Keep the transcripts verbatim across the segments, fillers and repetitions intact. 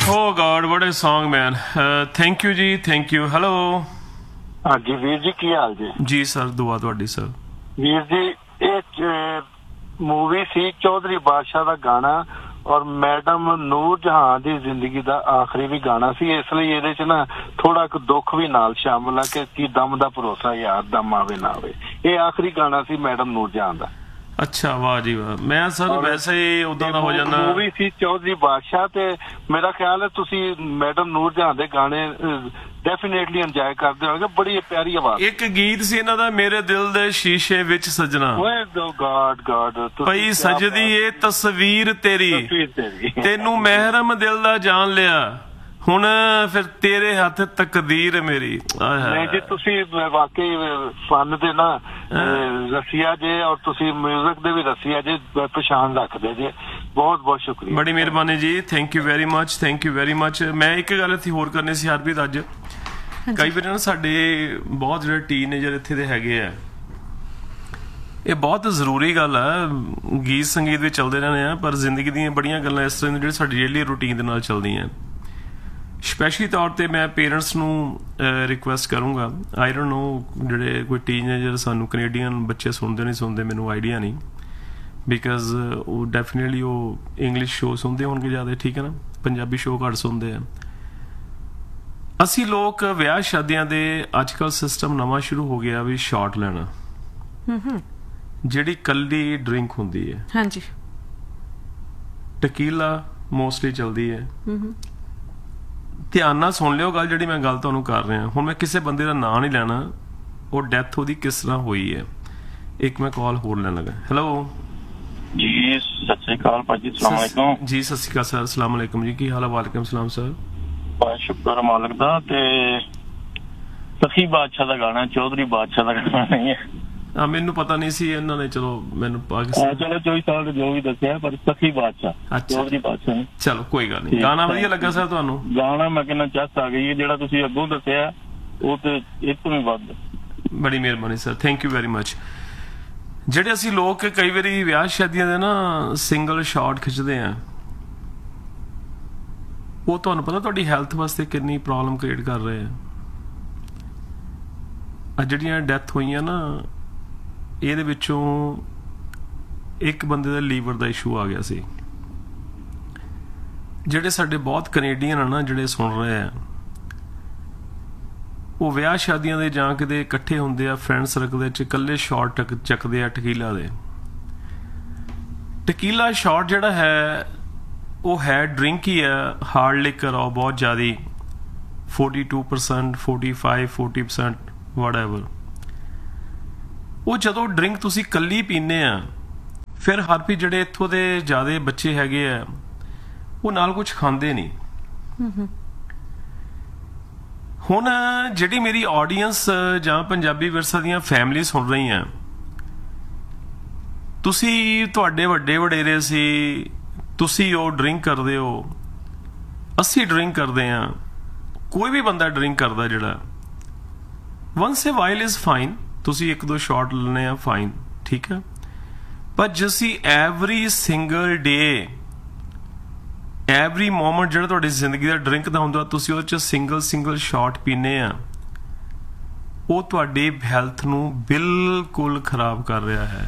Oh God, what a song, man. Uh, thank you ji, thank you. Hello. हाँ जी वीर जी की हाल जी? जी sir, दुआ ਤੁਹਾਡੀ sir. ਵੀਰ ਜੀ ਇਹ मूवी सी चौधरी बादशाह ਦਾ ਗਾਣਾ ਔਰ ਮੈਡਮ ਨੂਰ ਜਹਾਂ ਦੀ ਜ਼ਿੰਦਗੀ ਦਾ ਆਖਰੀ ਵੀ ਗਾਣਾ ਸੀ, ਇਸ ਲਈ ਇਹਦੇ ਚ ਨਾ ਥੋੜਾ ਕੁ ਦੁੱਖ ਵੀ ਨਾਲ ਸ਼ਾਮਲ ਆ ਕਿ ਕੀ ਦਮ ਦਾ ਭਰੋਸਾ ਯਾਰ ਦਮ ਆਵੇ ਨਾ ਆਵੇ। ਇਹ ਆਖਰੀ ਗਾਣਾ ਸੀ ਮੈਡਮ ਨੂਰ ਜਹਾਂ ਦਾ। ਅੱਛਾ, ਵਾਹ ਜੀ ਵਾਹ। ਮੈਂ ਸਰ ਵੈਸੇ ਹੀ ਉਦਾਂ ਦਾ ਹੋ ਜਾਂਦਾ। ਮੂਵੀ ਸੀ ਚੌਧਰੀ ਬਾਦਸ਼ਾਹ ਤੇ ਮੇਰਾ ਖਿਆਲ ਹੈ ਤੁਸੀਂ ਮੈਡਮ ਨੂਰ ਜਹਾਂ ਦੇ ਗਾਣੇ ਡੈਫੀਨੇਟਲੀ ਇੰਜੋਏ ਕਰਦੇ ਹੋਗੇ। ਬੜੀ ਪਿਆਰੀ ਆਵਾਜ਼। ਇੱਕ ਗੀਤ ਸੀ ਇਹਨਾਂ ਦਾ, ਮੇਰੇ ਦਿਲ ਦੇ ਸ਼ੀਸ਼ੇ ਵਿੱਚ ਸਜਣਾ, ਓਏ ਗॉड गॉड ਪਈ ਸਜਦੀ ਏ ਤਸਵੀਰ ਤੇਰੀ, ਤੈਨੂੰ ਮਹਿਰਮ ਦਿਲ ਦਾ ਜਾਣ ਲਿਆ, ਹੁਣ ਫਿਰ ਤੇਰੇ ਹੱਥ ਤਕਦੀਰ ਮੇਰੀ। ਨਹੀਂ ਜੀ ਤੁਸੀਂ ਵਾਕਈ ਫਨ ਦੇ ਨਾ ਰਸੀਆ ਜੇ ਔਰ ਤੁਸੀਂ ਮਿਊਜ਼ਿਕ ਦੇ ਵੀ ਰਸੀਆ ਜੇ, ਪਛਾਣ ਰੱਖਦੇ ਜੇ। ਬਹੁਤ ਬਹੁਤ ਸ਼ੁਕਰੀਆ, ਬੜੀ ਮਿਹਰਬਾਨੀ ਜੀ। Thank you very much, thank you very much. ਮੈਂ ਇੱਕ ਗੱਲ ਇੱਥੇ ਹੋਰ ਕਰਨੀ ਸੀ ਹਰਪ੍ਰੀਤ, ਅੱਜ ਕਈ ਵਾਰ ਨਾ ਸਾਡੇ ਬਹੁਤ ਜਿਹੜੇ ਟੀਨੇਜਰ ਇੱਥੇ ਦੇ ਹੈਗੇ ਆ, ਇਹ ਬਹੁਤ ਜ਼ਰੂਰੀ ਗੱਲ ਆ, ਗੀਤ ਸੰਗੀਤ ਵੀ ਚੱਲਦੇ ਰਹਿਣੇ ਆ, ਪਰ ਜ਼ਿੰਦਗੀ ਦੀਆਂ ਬੜੀਆਂ ਗੱਲਾਂ ਇਸ ਤਰ੍ਹਾਂ ਦੀਆਂ ਜਿਹੜੀ ਸਾਡੀ ਡੇਲੀ ਰੂਟੀਨ ਦੇ ਨਾਲ ਚੱਲਦੀਆਂ। ਸਪੈਸ਼ਲੀ ਤੌਰ 'ਤੇ ਮੈਂ ਪੇਰੈਂਟਸ ਨੂੰ ਰਿਕੁਐਸਟ ਕਰੂੰਗਾ, ਆਈ ਡੋਂਟ ਨੋ ਜਿਹੜੇ ਕੋਈ ਟੀਨੇਜਰ ਸਾਨੂੰ ਕੈਨੇਡੀਅਨ ਬੱਚੇ ਸੁਣਦੇ ਨਹੀਂ ਸੁਣਦੇ, ਮੈਨੂੰ ਆਈਡੀਆ ਨਹੀਂ, ਬਿਕਾਜ਼ ਉਹ ਡੈਫੀਨੇਟਲੀ ਉਹ ਇੰਗਲਿਸ਼ ਸ਼ੋਅ ਸੁਣਦੇ ਹੋਣਗੇ ਜ਼ਿਆਦਾ, ਠੀਕ ਹੈ ਨਾ, ਪੰਜਾਬੀ ਸ਼ੋਅ ਘੱਟ ਸੁਣਦੇ ਆ। ਅਸੀਂ ਲੋਕ ਵਿਆਹ ਸ਼ਾਦੀਆਂ ਦੇ ਅੱਜ ਕੱਲ੍ਹ ਸਿਸਟਮ ਨਵਾਂ ਸ਼ੁਰੂ ਹੋ ਗਿਆ ਵੀ ਸ਼ਾਟ ਲੈਣਾ, ਜਿਹੜੀ ਕੱਲੀ ਡਰਿੰਕ ਹੁੰਦੀ ਹੈ। ਹਾਂਜੀ, ਟਕੀਲਾ ਮੋਸਟਲੀ ਚੱਲਦੀ ਹੈ। ਧਿਆਨ ਨਾਲ ਸੁਣ ਲਿਓ ਗੱਲ ਜਿਹੜੀ ਮੈਂ ਗੱਲ ਤੁਹਾਨੂੰ ਕਰ ਰਿਹਾ। ਹੁਣ ਮੈਂ ਕਿਸੇ ਬੰਦੇ ਦਾ ਨਾਂ ਨਹੀਂ ਲੈਣਾ, ਉਹ ਡੈਥ ਉਹਦੀ ਕਿਸ ਤਰ੍ਹਾਂ ਹੋਈ ਹੈ। ਇੱਕ ਮੈਂ ਕਾਲ ਹੋਰ ਲੈਣ ਲੱਗਾ। ਹੈਲੋ ਜੀ, ਸਤਿ ਸ੍ਰੀ ਅਕਾਲ ਭਾਜੀ, ਸਲਾਮ ਅਲੈਕੁਮ ਜੀ। ਸਤਿ ਸ੍ਰੀ ਅਕਾਲ ਸਰ, ਸਲਾਮ ਅਲੈਕੁਮ ਜੀ, ਕੀ ਹਾਲ ਹੈ? ਵਾਲੇਕੁਮ ਸਲਾਮ ਸਰ। ਬਹੁਤ ਸ਼ੁਕਰ ਮਾਲਕ ਦਾ। ਤੇ ਸਖੀ ਬਾਦਸ਼ਾਹ ਦਾ ਗਾਣਾ, ਚੌਧਰੀ ਬਾਦਸ਼ਾਹ ਦਾ ਗਾਣਾ ਨਹੀਂ ਹੈ। ਆ ਮੈਨੂੰ ਪਤਾ ਨਹੀਂ ਸੀ ਇਹਨਾਂ ਨੇ, ਚਲੋ ਮੈਨੂੰ ਪਾਕਿਸਤਾਨ ਚਲੋ ਚੌਵੀ ਸਾਲ ਜੋ ਵੀ ਦੱਸਿਆ, ਪਰ ਸਖੀ ਬਾਦਸ਼ਾਹ ਚੌਧਰੀ ਬਾਦਸ਼ਾਹ। ਚਲੋ ਕੋਈ ਗੱਲ ਨਹੀਂ। ਗਾਣਾ ਵਧੀਆ ਲੱਗਾ ਸਰ ਤੁਹਾਨੂੰ? ਗਾਣਾ ਮੈਂ ਕਹਿੰਦਾ ਚੱਸ ਆ ਗਈ ਹੈ, ਜਿਹੜਾ ਤੁਸੀਂ ਅੱਗੋਂ ਦੱਸਿਆ ਉਹ ਤੇ ਇਹ ਤੋਂ ਵੀ ਵੱਧ। ਬੜੀ ਮਿਹਰਬਾਨੀ sir, thank you very much. ਜਿਹੜੇ ਅਸੀਂ ਲੋਕ ਕਈ ਵਾਰੀ ਵਿਆਹ ਸ਼ਾਦੀਆਂ ਦੇ ਨਾ ਸਿੰਗਲ ਸ਼ਾਟ ਖਿੱਚਦੇ ਆ, ਉਹ ਤੁਹਾਨੂੰ ਪਤਾ ਤੁਹਾਡੀ ਹੈਲਥ ਵਾਸਤੇ ਕਿੰਨੀ ਪ੍ਰੋਬਲਮ ਕ੍ਰੀਏਟ ਕਰ ਰਹੇ ਆ। ਆ ਜਿਹੜੀਆਂ ਡੈਥ ਹੋਈਆਂ ਨਾ, ਇਹਦੇ ਵਿੱਚੋਂ ਇੱਕ ਬੰਦੇ ਦਾ ਲੀਵਰ ਦਾ ਇਸ਼ੂ ਆ ਗਿਆ ਸੀ। ਜਿਹੜੇ ਸਾਡੇ ਬਹੁਤ ਕੈਨੇਡੀਅਨ ਆ ਨਾ ਜਿਹੜੇ ਸੁਣ ਰਹੇ ਆ, ਉਹ ਵਿਆਹ ਸ਼ਾਦੀਆਂ ਦੇ ਜਾਂ ਕਿਤੇ ਇਕੱਠੇ ਹੁੰਦੇ ਆ ਫਰੈਂਡ ਸਰਕਲ ਦੇ ਵਿੱਚ, ਇਕੱਲੇ ਸ਼ਾਟ ਚੱਕਦੇ ਆ ਟਕੀਲਾ ਦੇ। ਟਕੀਲਾ ਸ਼ਾਟ ਜਿਹੜਾ ਹੈ ਉਹ ਹੈ ਡਰਿੰਕ ਹੀ ਹੈ, ਹਾਰਡ ਲਿਕਰ ਆ ਬਹੁਤ ਜ਼ਿਆਦਾ, forty two percent forty five forty percent whatever. ਉਹ ਜਦੋਂ ਡਰਿੰਕ ਤੁਸੀਂ ਕੱਲੀ ਪੀਂਦੇ ਆ, ਫਿਰ ਹਰਪੀ ਜਿਹੜੇ ਇੱਥੋਂ ਦੇ ਜ਼ਿਆਦਾ ਬੱਚੇ ਹੈਗੇ ਆ ਉਹ ਨਾਲ ਕੁਝ ਖਾਂਦੇ ਨਹੀਂ। ਹੁਣ ਜਿਹੜੀ ਮੇਰੀ ਆਡੀਅנס ਜਾਂ ਪੰਜਾਬੀ ਵਿਰਸਾ ਦੀਆਂ ਫੈਮਿਲੀ ਸੁਣ ਰਹੀਆਂ, ਤੁਸੀਂ ਤੁਹਾਡੇ ਵੱਡੇ ਵਡੇਰੇ ਸੀ, ਤੁਸੀਂ ਉਹ ਡਰਿੰਕ ਕਰਦੇ ਹੋ, ਅਸੀਂ ਡਰਿੰਕ ਕਰਦੇ ਆ, ਕੋਈ ਵੀ ਬੰਦਾ ਡਰਿੰਕ ਕਰਦਾ ਜਿਹੜਾ, ones A while is fine, ਤੁਸੀਂ ਇੱਕ ਦੋ ਸ਼ਾਟ ਲੈਣੇ ਆ ਫਾਈਨ, ਠੀਕ ਹੈ। ਪਰ ਤੁਸੀਂ every single day, every moment ਜਿਹੜਾ ਤੁਹਾਡੀ ਜ਼ਿੰਦਗੀ ਦਾ ਡਰਿੰਕ ਦਾ ਹੁੰਦਾ, ਤੁਸੀਂ ਉਹਦੇ ਚ ਸਿੰਗਲ ਸਿੰਗਲ ਸ਼ਾਟ ਪੀਨੇ ਆ, ਉਹ ਤੁਹਾਡੀ ਹੈਲਥ ਨੂੰ ਬਿਲਕੁਲ ਖਰਾਬ ਕਰ ਰਿਹਾ ਹੈ।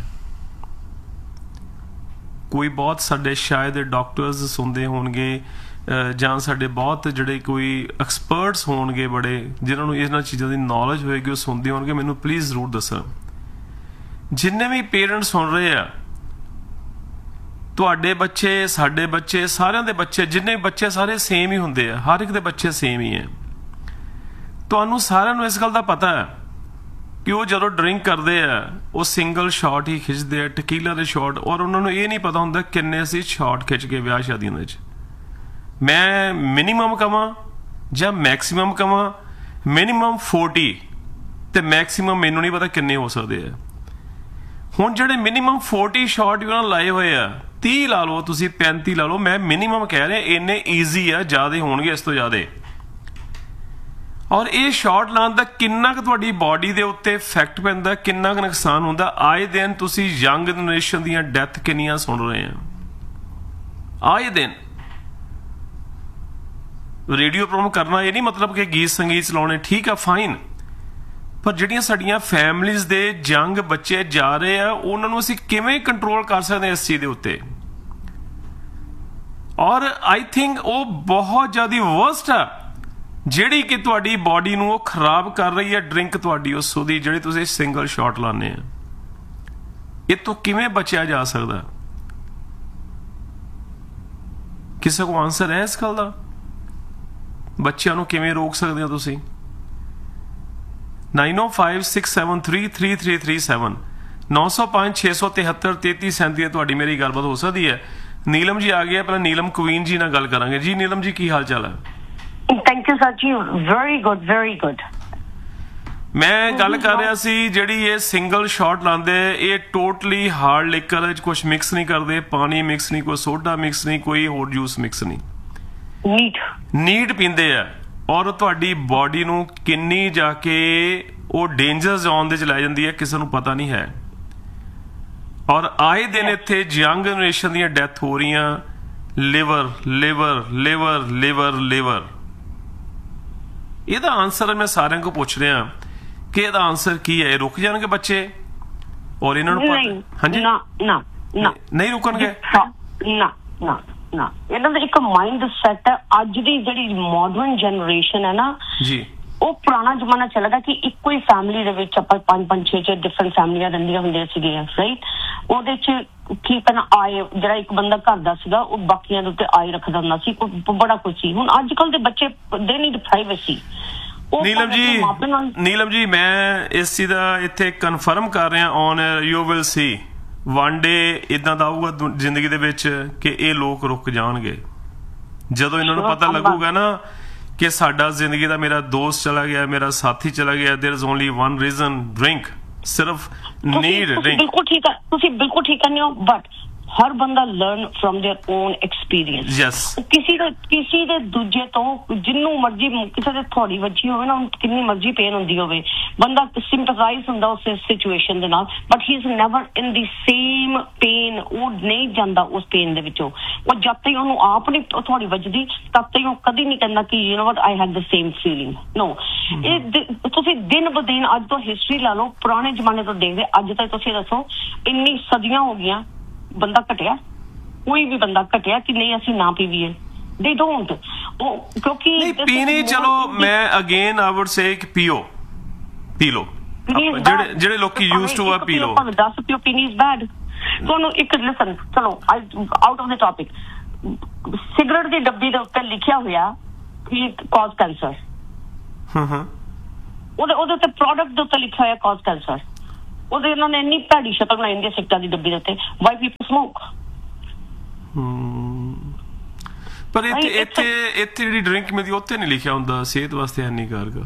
ਕੋਈ ਬਹੁਤ ਸਾਡੇ ਸ਼ਾਇਦ ਡਾਕਟਰਸ ਸੁਣਦੇ ਹੋਣਗੇ, ਜਾਂ ਸਾਡੇ ਬਹੁਤ ਜਿਹੜੇ ਕੋਈ ਐਕਸਪਰਟਸ ਹੋਣਗੇ ਬੜੇ, ਜਿਨ੍ਹਾਂ ਨੂੰ ਇਹਨਾਂ ਚੀਜ਼ਾਂ ਦੀ ਨੌਲੇਜ ਹੋਏਗੀ, ਉਹ ਸੁਣਦੇ ਹੋਣਗੇ, ਮੈਨੂੰ ਪਲੀਜ਼ ਜ਼ਰੂਰ ਦੱਸਣ। ਜਿੰਨੇ ਵੀ ਪੇਰੈਂਟਸ ਸੁਣ ਰਹੇ ਆ, ਤੁਹਾਡੇ ਬੱਚੇ, ਸਾਡੇ ਬੱਚੇ, ਸਾਰਿਆਂ ਦੇ ਬੱਚੇ, ਜਿੰਨੇ ਬੱਚੇ ਸਾਰੇ ਸੇਮ ਹੀ ਹੁੰਦੇ ਆ, ਹਰ ਇੱਕ ਦੇ ਬੱਚੇ ਸੇਮ ਹੀ ਹੈ। ਤੁਹਾਨੂੰ ਸਾਰਿਆਂ ਨੂੰ ਇਸ ਗੱਲ ਦਾ ਪਤਾ ਹੈ ਕਿ ਉਹ ਜਦੋਂ ਡਰਿੰਕ ਕਰਦੇ ਆ ਉਹ ਸਿੰਗਲ ਸ਼ਾਟ ਹੀ ਖਿੱਚਦੇ ਆ, ਟਕੀਲਾ ਦੇ ਸ਼ਾਟ, ਔਰ ਉਹਨਾਂ ਨੂੰ ਇਹ ਨਹੀਂ ਪਤਾ ਹੁੰਦਾ ਕਿੰਨੇ ਅਸੀਂ ਸ਼ਾਟ ਖਿੱਚ ਕੇ ਵਿਆਹ ਸ਼ਾਦੀਆਂ ਦੇ ਵਿੱਚ। ਮੈਂ ਮਿਨੀਮਮ ਕਵਾਂ ਜਾਂ ਮੈਕਸੀਮਮ ਕਵਾਂ, ਮਿਨੀਮਮ ਫੋਰਟੀ ਤੇ ਮੈਕਸੀਮਮ ਮੈਨੂੰ ਨਹੀਂ ਪਤਾ ਕਿੰਨੇ ਹੋ ਸਕਦੇ ਆ। ਹੁਣ ਜਿਹੜੇ ਮਿਨੀਮਮ ਫੋਰਟੀ ਸ਼ਾਟ ਵੀ ਉਹਨਾਂ ਲਾਏ ਹੋਏ ਆ, ਤੀਹ ਲਾ ਲਓ ਤੁਸੀਂ, ਪੈਂਤੀ ਲਾ ਲਓ, ਮੈਂ ਮਿਨੀਮਮ ਕਹਿ ਰਿਹਾ, ਇੰਨੇ ਈਜ਼ੀ ਆ, ਜ਼ਿਆਦਾ ਹੋਣਗੇ ਇਸ ਤੋਂ ਜ਼ਿਆਦਾ। ਔਰ ਇਹ ਸ਼ਾਟ ਲਾਉਣ ਦਾ ਕਿੰਨਾ ਕੁ ਤੁਹਾਡੀ ਬਾਡੀ ਦੇ ਉੱਤੇ ਇਫੈਕਟ ਪੈਂਦਾ, ਕਿੰਨਾ ਕੁ ਨੁਕਸਾਨ ਹੁੰਦਾ। ਆਏ ਦਿਨ ਤੁਸੀਂ ਯੰਗ ਜਨਰੇਸ਼ਨ ਦੀਆਂ ਡੈਥ ਕਿੰਨੀਆਂ ਸੁਣ ਰਹੇ ਆ, ਆਏ ਦਿਨ। ਰੇਡੀਓ ਪ੍ਰੋਗਰਾਮ ਕਰਨਾ ਇਹ ਨਹੀਂ ਮਤਲਬ ਕਿ ਗੀਤ ਸੰਗੀਤ ਚਲਾਉਣੇ, ਠੀਕ ਆ, ਫਾਈਨ, ਪਰ ਜਿਹੜੀਆਂ ਸਾਡੀਆਂ ਫੈਮਲੀਜ਼ ਦੇ ਯੰਗ ਬੱਚੇ ਜਾ ਰਹੇ ਆ ਉਹਨਾਂ ਨੂੰ ਅਸੀਂ ਕਿਵੇਂ ਕੰਟਰੋਲ ਕਰ ਸਕਦੇ ਹਾਂ ਇਸ ਚੀਜ਼ ਦੇ ਉੱਤੇ? ਔਰ ਆਈ ਥਿੰਕ ਉਹ ਬਹੁਤ ਜ਼ਿਆਦਾ ਵਰਸਟ ਆ ਜਿਹੜੀ ਕਿ ਤੁਹਾਡੀ ਬਾਡੀ ਨੂੰ ਉਹ ਖਰਾਬ ਕਰ ਰਹੀ ਹੈ ਡਰਿੰਕ ਤੁਹਾਡੀ ਉਸ ਦੀ ਜਿਹੜੀ ਤੁਸੀਂ ਸਿੰਗਲ ਸ਼ਾਟ ਲਾਉਂਦੇ ਆ। ਇਹ ਤੋਂ ਕਿਵੇਂ ਬਚਿਆ ਜਾ ਸਕਦਾ? ਕਿਸੇ ਕੋਲ ਆਨਸਰ ਹੈ ਇਸ ਗੱਲ ਦਾ? ਬੱਚਿਆਂ ਨੂੰ ਕਿਵੇਂ ਰੋਕ ਸਕਦੇ ਹੋ ਤੁਸੀਂ? nine oh five six seven three three three three seven nine oh five six seven three three three seven ਤੁਹਾਡੀ ਮੇਰੀ ਗੱਲਬਾਤ ਹੋ ਸਕਦੀ ਹੈ। ਨੀਲਮ ਜੀ ਆ ਗਏ, ਪਹਿਲਾਂ ਨੀਲਮ ਕੁਈਨ ਜੀ ਨਾਲ ਗੱਲ ਕਰਾਂਗੇ। ਜੀ ਨੀਲਮ ਜੀ, ਕੀ ਹਾਲ ਚਾਲ ਹੈ? ਥੈਂਕ ਯੂ ਸਰ ਜੀ, ਵੈਰੀ ਗੁੱਡ ਵੈਰੀ ਗੁੱਡ। ਮੈਂ ਗੱਲ ਕਰ ਰਿਹਾ ਸੀ ਜਿਹੜੀ ਇਹ ਸਿੰਗਲ ਸ਼ਾਟ ਲਾਉਂਦੇ ਇਹ ਟੋਟਲੀ ਹਾਰਡ ਲਿਕਰ ਵਿੱਚ ਕੁਝ ਮਿਕਸ ਨਹੀਂ ਕਰਦੇ, ਪਾਣੀ ਮਿਕਸ ਨਹੀਂ, ਕੋਈ ਸੋਡਾ ਮਿਕਸ ਨਹੀਂ, ਕੋਈ ਹੋਰ ਜੂਸ ਮਿਕਸ ਨਹੀਂ, ਨੀਟ ਨੀਟ ਪੀਂਦੇ ਆ। ਔਰ ਤੁਹਾਡੀ ਬਾਡੀ ਨੂੰ ਕਿੰਨੀ ਜਾ ਕੇ ਉਹ ਡੇਂਜਰ ਜ਼ੋਨ ਦੇ ਚ ਲੈ ਜਾਂਦੀ ਹੈ ਕਿਸੇ ਨੂੰ ਪਤਾ ਨਹੀਂ ਹੈ। ਔਰ ਆਏ ਦਿਨ ਇੱਥੇ ਯੰਗ ਜਨਰੇਸ਼ਨ ਦੀਆਂ ਡੈਥ ਹੋ ਰਹੀਆਂ, liver liver liver liver liver. ਇਹਦਾ ਆਨਸਰ ਮੈਂ ਸਾਰਿਆਂ ਕੋਲ ਪੁੱਛ ਰਿਹਾ ਕਿ ਇਹਦਾ ਆਨਸਰ ਕੀ ਹੈ? ਇਹ ਰੁਕ ਜਾਣਗੇ ਬੱਚੇ? ਔਰ ਇਹਨਾਂ ਨੂੰ ਪਤਾ ਹਾਂਜੀ ਨਾ ਨਾ ਨਾ ਨਹੀਂ ਰੁਕਣਗੇ ਨਾ ਨਾ ਨਾ। ਇਹਨਾਂ ਦਾ ਇੱਕ ਮਾਈਂਡ ਸੈਟ ਹੈ। ਅੱਜ ਦੀ ਜਿਹੜੀ ਮਾਡਰਨ ਜਨਰੇਸ਼ਨ ਹੈ ਨਾ ਜੀ, ਉਹ ਪੁਰਾਣਾ ਜ਼ਮਾਨਾ ਚਲਾ ਗਿਆ ਕਿ ਇੱਕੋ ਹੀ ਫੈਮਿਲੀ ਦੇ ਵਿੱਚ ਆਪਾਂ ਪੰਜ ਪੰਜ ਛੇ ਛੇ ਡਿਫਰੈਂਟ ਫੈਮਲੀਆਂ ਰਹਿੰਦੀਆਂ ਹੁੰਦੀਆਂ ਸੀਗੀਆਂ, ਰਾਈਟ? ਉਹਦੇ ਚ ਕੀ ਕਰਨਾ, ਆਏ ਜਿਹੜਾ ਇੱਕ ਬੰਦਾ ਘਰ ਦਾ ਸੀਗਾ ਉਹ ਬਾਕੀਆਂ ਦੇ ਉੱਤੇ ਆਏ ਰੱਖਦਾ ਹੁੰਦਾ ਸੀ, ਬੜਾ ਕੁਝ ਸੀ। ਹੁਣ ਅੱਜ ਕੱਲ ਦੇ ਬੱਚੇ ਦੇ ਨੀਡ ਪ੍ਰਾਈਵੇਸੀ। ਨੀਲਮ ਜੀ ਨੀਲਮ ਜੀ ਮੈਂ ਇਸ ਚੀਜ਼ ਦਾ ਇੱਥੇ ਕਨਫਰਮ ਕਰ ਰਿਹਾ on you will see one day ਇਦਾਂ ਦਾ ਆਊਗਾ ਜ਼ਿੰਦਗੀ ਦੇ ਵਿੱਚ ਕਿ ਇਹ ਲੋਕ ਰੁਕ ਜਾਣਗੇ ਜਦੋਂ ਇਹਨਾਂ ਨੂੰ ਪਤਾ ਲੱਗੂਗਾ ਨਾ ਕਿ ਸਾਡਾ ਜ਼ਿੰਦਗੀ ਦਾ ਮੇਰਾ ਦੋਸਤ ਚਲਾ ਗਿਆ, ਮੇਰਾ ਸਾਥੀ ਚਲਾ ਗਿਆ, ਦੇयर is only one reason, drink, सिर्फ नीड ड्रिंक। बिल्कुल ठीक है, तुसी बिल्कुल ठीक करने हो, बट हर बंदा learn from their own experience. Yes, किसी दे किसी दे दूजे तो जिन्नू मर्जी किसी दे थोड़ी वजी होवे ना, कितनी मर्जी पेन हुंदी होवे, बंदा सिंपैथाइज हुंदा उस सिचुएशन दे नाल, but he is never in the same pen. वो नहीं जांदा उस पेन दे विचों। वो जब तक ओनू आप नहीं थोड़ी वजदी तब तक वो कदी नहीं कहंदा कि you know what I had the same feeling. No, ਇਹ ਤੁਸੀਂ ਦਿਨ ਬ ਦਿਨ ਅੱਜ ਤੋਂ ਹਿਸਟਰੀ ਲਾ ਲਓ, ਪੁਰਾਣੇ ਜ਼ਮਾਨੇ ਤੋਂ ਦੇਖਦੇ ਅੱਜ ਤੱਕ ਤੁਸੀਂ ਦੱਸੋ ਇੰਨੀ ਸਦੀਆਂ ਹੋ ਗਈਆਂ, ਬੰਦਾ ਘਟਿਆ? ਕੋਈ ਵੀ ਬੰਦਾ ਘਟਿਆ ਕਿ ਨਹੀਂ ਅਸੀਂ ਨਾ ਪੀਵੀਏ? ਦੇ ਡੋਂਟ। ਉਹ ਕਿਉਂਕਿ ਨਹੀਂ ਪੀਣੀ, ਚਲੋ ਮੈਂ ਅਗੇਨ ਆਈ ਵੁੱਡ ਸੇ ਕਿ ਪੀਓ, ਪੀ ਲੋ, ਜਿਹੜੇ ਜਿਹੜੇ ਲੋਕੀ ਯੂਜ਼ਡ ਟੂ ਆ ਪੀ ਲੋ। ਦਸ ਪੀਓ, ਪੀਣੀ ਇਜ਼ ਬੈਡ। ਤੁਹਾਨੂੰ ਇੱਕ ਲਿਸਨ, ਚਲੋ out of the topic, cigarette ਦੀ ਡੱਬੀ ਦੇ ਉੱਤੇ ਲਿਖਿਆ ਹੋਇਆ ਕਿ ਕਾਜ਼ ਕੈਂਸਰ, ਹਾਂ ਹਾਂ, ਉਹਦੇ ਉਹਦੇ ਉੱਤੇ ਪ੍ਰੋਡਕਟ ਦੇ ਉੱਤੇ ਲਿਖਿਆ ਹੋਇਆ ਕਾਜ਼ ਕੈਂਸਰ, ਉਹਦੇ ਇਹਨਾਂ ਨੇ ਇੰਨੀ ਭੈੜੀ ਸ਼ਕਲ ਬਣਾਈ ਹੁੰਦੀ ਹੈ ਸਿਗਰਟ ਦੀ ਡੱਬੀ ਦੇ ਉੱਤੇ, ਵਾਈ ਪੀਪਲ ਸਮੋਕ। ਪਰ ਇੱਥੇ ਇੱਥੇ ਇੱਥੇ ਜਿਹੜੀ ਡਰਿੰਕ ਮਿਲਦੀ ਉੱਥੇ ਨਹੀਂ ਲਿਖਿਆ ਹੁੰਦਾ ਸਿਹਤ ਵਾਸਤੇ ਹਾਨੀਕਾਰਕ।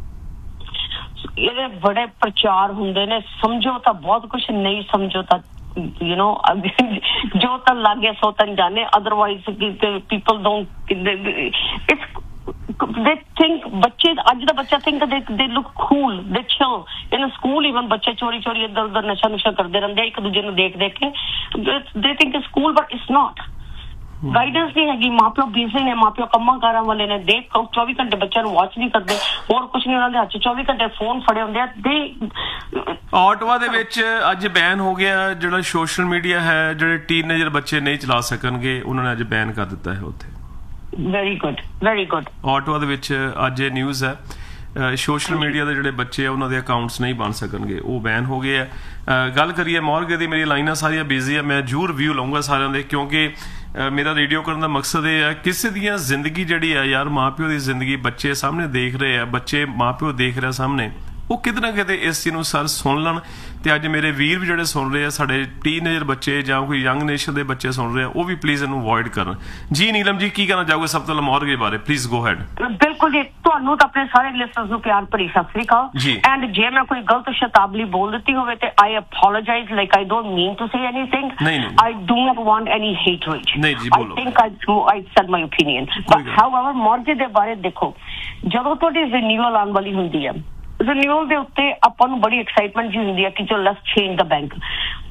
ਇਹਦੇ ਬੜੇ ਪ੍ਰਚਾਰ ਹੁੰਦੇ ਨੇ, ਸਮਝੋ ਤਾਂ ਬਹੁਤ ਕੁਝ, ਨਹੀਂ ਸਮਝੋ ਤਾਂ you know ਜੋ ਤਾਂ ਲੱਗੇ ਸੋ ਤਾਂ ਜਾਣੇ, otherwise people don't it's they think ਬੱਚੇ ਅੱਜ ਦਾ ਬੱਚਾ think they they look cool, they chill in a school। even ਬੱਚੇ ਚੋਰੀ ਚੋਰੀ ਇੱਧਰ ਉੱਧਰ ਨਸ਼ਾ ਨੁਸ਼ਾ ਕਰਦੇ ਰਹਿੰਦੇ ਇੱਕ ਦੂਜੇ ਨੂੰ ਦੇਖ ਦੇਖ ਕੇ, they think it's cool but it's not। Guidance ਨਹੀਂ ਹੈਗੀ, ਮਾਂ ਪਿਓ ਬਿਜ਼ੀ ਨੇ, ਮਾਂ ਪਿਓ ਕੰਮਾਂ ਕਾਰਾਂ ਵਾਲੇ ਨੇ, ਦੇਖ ਚੌਵੀ ਘੰਟੇ ਬੱਚਿਆਂ ਨੂੰ ਵਾਚ ਨਹੀਂ ਕਰਦੇ, ਹੋਰ ਕੁਝ ਨਹੀਂ, ਉਹਨਾਂ ਦੇ ਹੱਥ ਚ ਚੌਵੀ ਘੰਟੇ ਫੋਨ ਫੜੇ ਹੁੰਦੇ ਆ। ਦੇ ਆਟਵਾ ਦੇ ਵਿੱਚ ਅੱਜ ਬੈਨ ਹੋ ਗਿਆ ਜਿਹੜਾ ਸੋਸ਼ਲ ਮੀਡੀਆ ਹੈ, ਜਿਹੜੇ ਟੀਨੇਜਰ ਬੱਚੇ ਨਹੀਂ ਚਲਾ ਸਕਣਗੇ ਉਹਨਾਂ ਨੇ ਅੱਜ ਬੈਨ ਕਰ ਦਿੱਤਾ ਹੈ ਉੱਥੇ। Very good very good. Ottawa ਦੇ ਵਿੱਚ ਅੱਜ ਇਹ ਨਿਊਜ਼ ਹੈ, ਸੋਸ਼ਲ ਮੀਡੀਆ ਦੇ ਜਿਹੜੇ ਬੱਚੇ ਆ ਉਹਨਾਂ ਦੇ ਅਕਾਊਂਟਸ ਨਹੀਂ ਬਣ ਸਕਣਗੇ, ਉਹ ਬੈਨ ਹੋ ਗਏ ਆ। ਗੱਲ ਕਰੀਏ ਮੌਰਗੇ ਦੀ, ਮੇਰੀ ਲਾਈਨਾਂ ਸਾਰੀਆਂ ਬਿਜ਼ੀ ਆ, ਮੈਂ ਜ਼ਰੂਰ ਰਿਵਿਊ ਲਵਾਂਗਾ ਸਾਰਿਆਂ ਦੇ, ਕਿਉਂਕਿ ਮੇਰਾ ਰੇਡੀਓ ਕਰਨ ਦਾ ਮਕਸਦ ਇਹ ਹੈ ਕਿਸੇ ਦੀਆਂ ਜ਼ਿੰਦਗੀ ਜਿਹੜੀ ਆ ਯਾਰ, ਮਾਂ ਪਿਓ ਦੀ ਜ਼ਿੰਦਗੀ ਬੱਚੇ ਸਾਹਮਣੇ ਦੇਖ ਰਹੇ ਆ, ਬੱਚੇ ਮਾਂ ਪਿਓ ਦੇਖ ਰਿਹਾ ਸਾਹਮਣੇ, ਉਹ ਕਿਤੇ ਨਾ ਕਿਤੇ ਇਸ ਚੀਜ਼ ਨੂੰ ਸਰ ਸੁਣ ਲੈਣ। ਤੇ ਅੱਜ ਮੇਰੇ ਵੀਰ ਵੀ ਜਿਹੜੇ ਸੁਣ ਰਹੇ ਆ, ਸਾਡੇ ਟੀਨੇਜਰ ਬੱਚੇ ਜਾਂ ਕੋਈ ਯੰਗ ਨੇਸ਼ਨ ਦੇ ਬੱਚੇ ਸੁਣ ਰਹੇ ਆ, ਉਹ ਵੀ ਪਲੀਜ਼ ਇਹਨੂੰ ਅਵੋਇਡ ਕਰਨ। ਜੀ ਨੀਲਮ ਜੀ, ਕੀ ਕਹਿਣਾ ਚਾਹੋਗੇ ਸਭ ਤੋਂ ਪਹਿਲਾਂ ਮੌਰਗੇ ਬਾਰੇ? Please go ahead. ਬਿਲਕੁਲ ਜੀ, ਤੁਹਾਨੂੰ ਤਾਂ ਆਪਣੇ ਸਾਰੇ ਲਿਸਨਰਸ ਨੂੰ ਪਿਆਰ ਭਰੀ ਸਤਿ ਸ੍ਰੀ ਅਕਾਲ। ਐਂਡ ਜੇ ਮੈਂ ਕੋਈ ਗਲਤ ਸ਼ਬਦਾਵਲੀ ਬੋਲ ਦਿੱਤੀ ਹੋਵੇ ਤੇ ਆਈ apologise, like I don't mean to say anything, I do not want ਐਨੀ ਹੇਟਰੇਜ, ਨਹੀਂ ਜੀ ਬੋਲੋ, I think I I said my opinion. But however ਮੌਰਗੇ ਦੇ ਬਾਰੇ ਦੇਖੋ, ਜਦੋਂ ਤੁਹਾਡੀ ਰਿਨਿਊਅਲ ਆਉਣ ਵਾਲੀ ਹੁੰਦੀ ਹੈ, ਰਿਨਿਊਅਲ ਦੇ ਉੱਤੇ ਆਪਾਂ ਨੂੰ ਬੜੀ ਐਕਸਾਈਟਮੈਂਟ ਜੀ ਹੁੰਦੀ ਹੈ ਕਿ ਚਲੋ ਲੈਟਸ ਚੇਂਜ ਦਾ ਬੈਂਕ।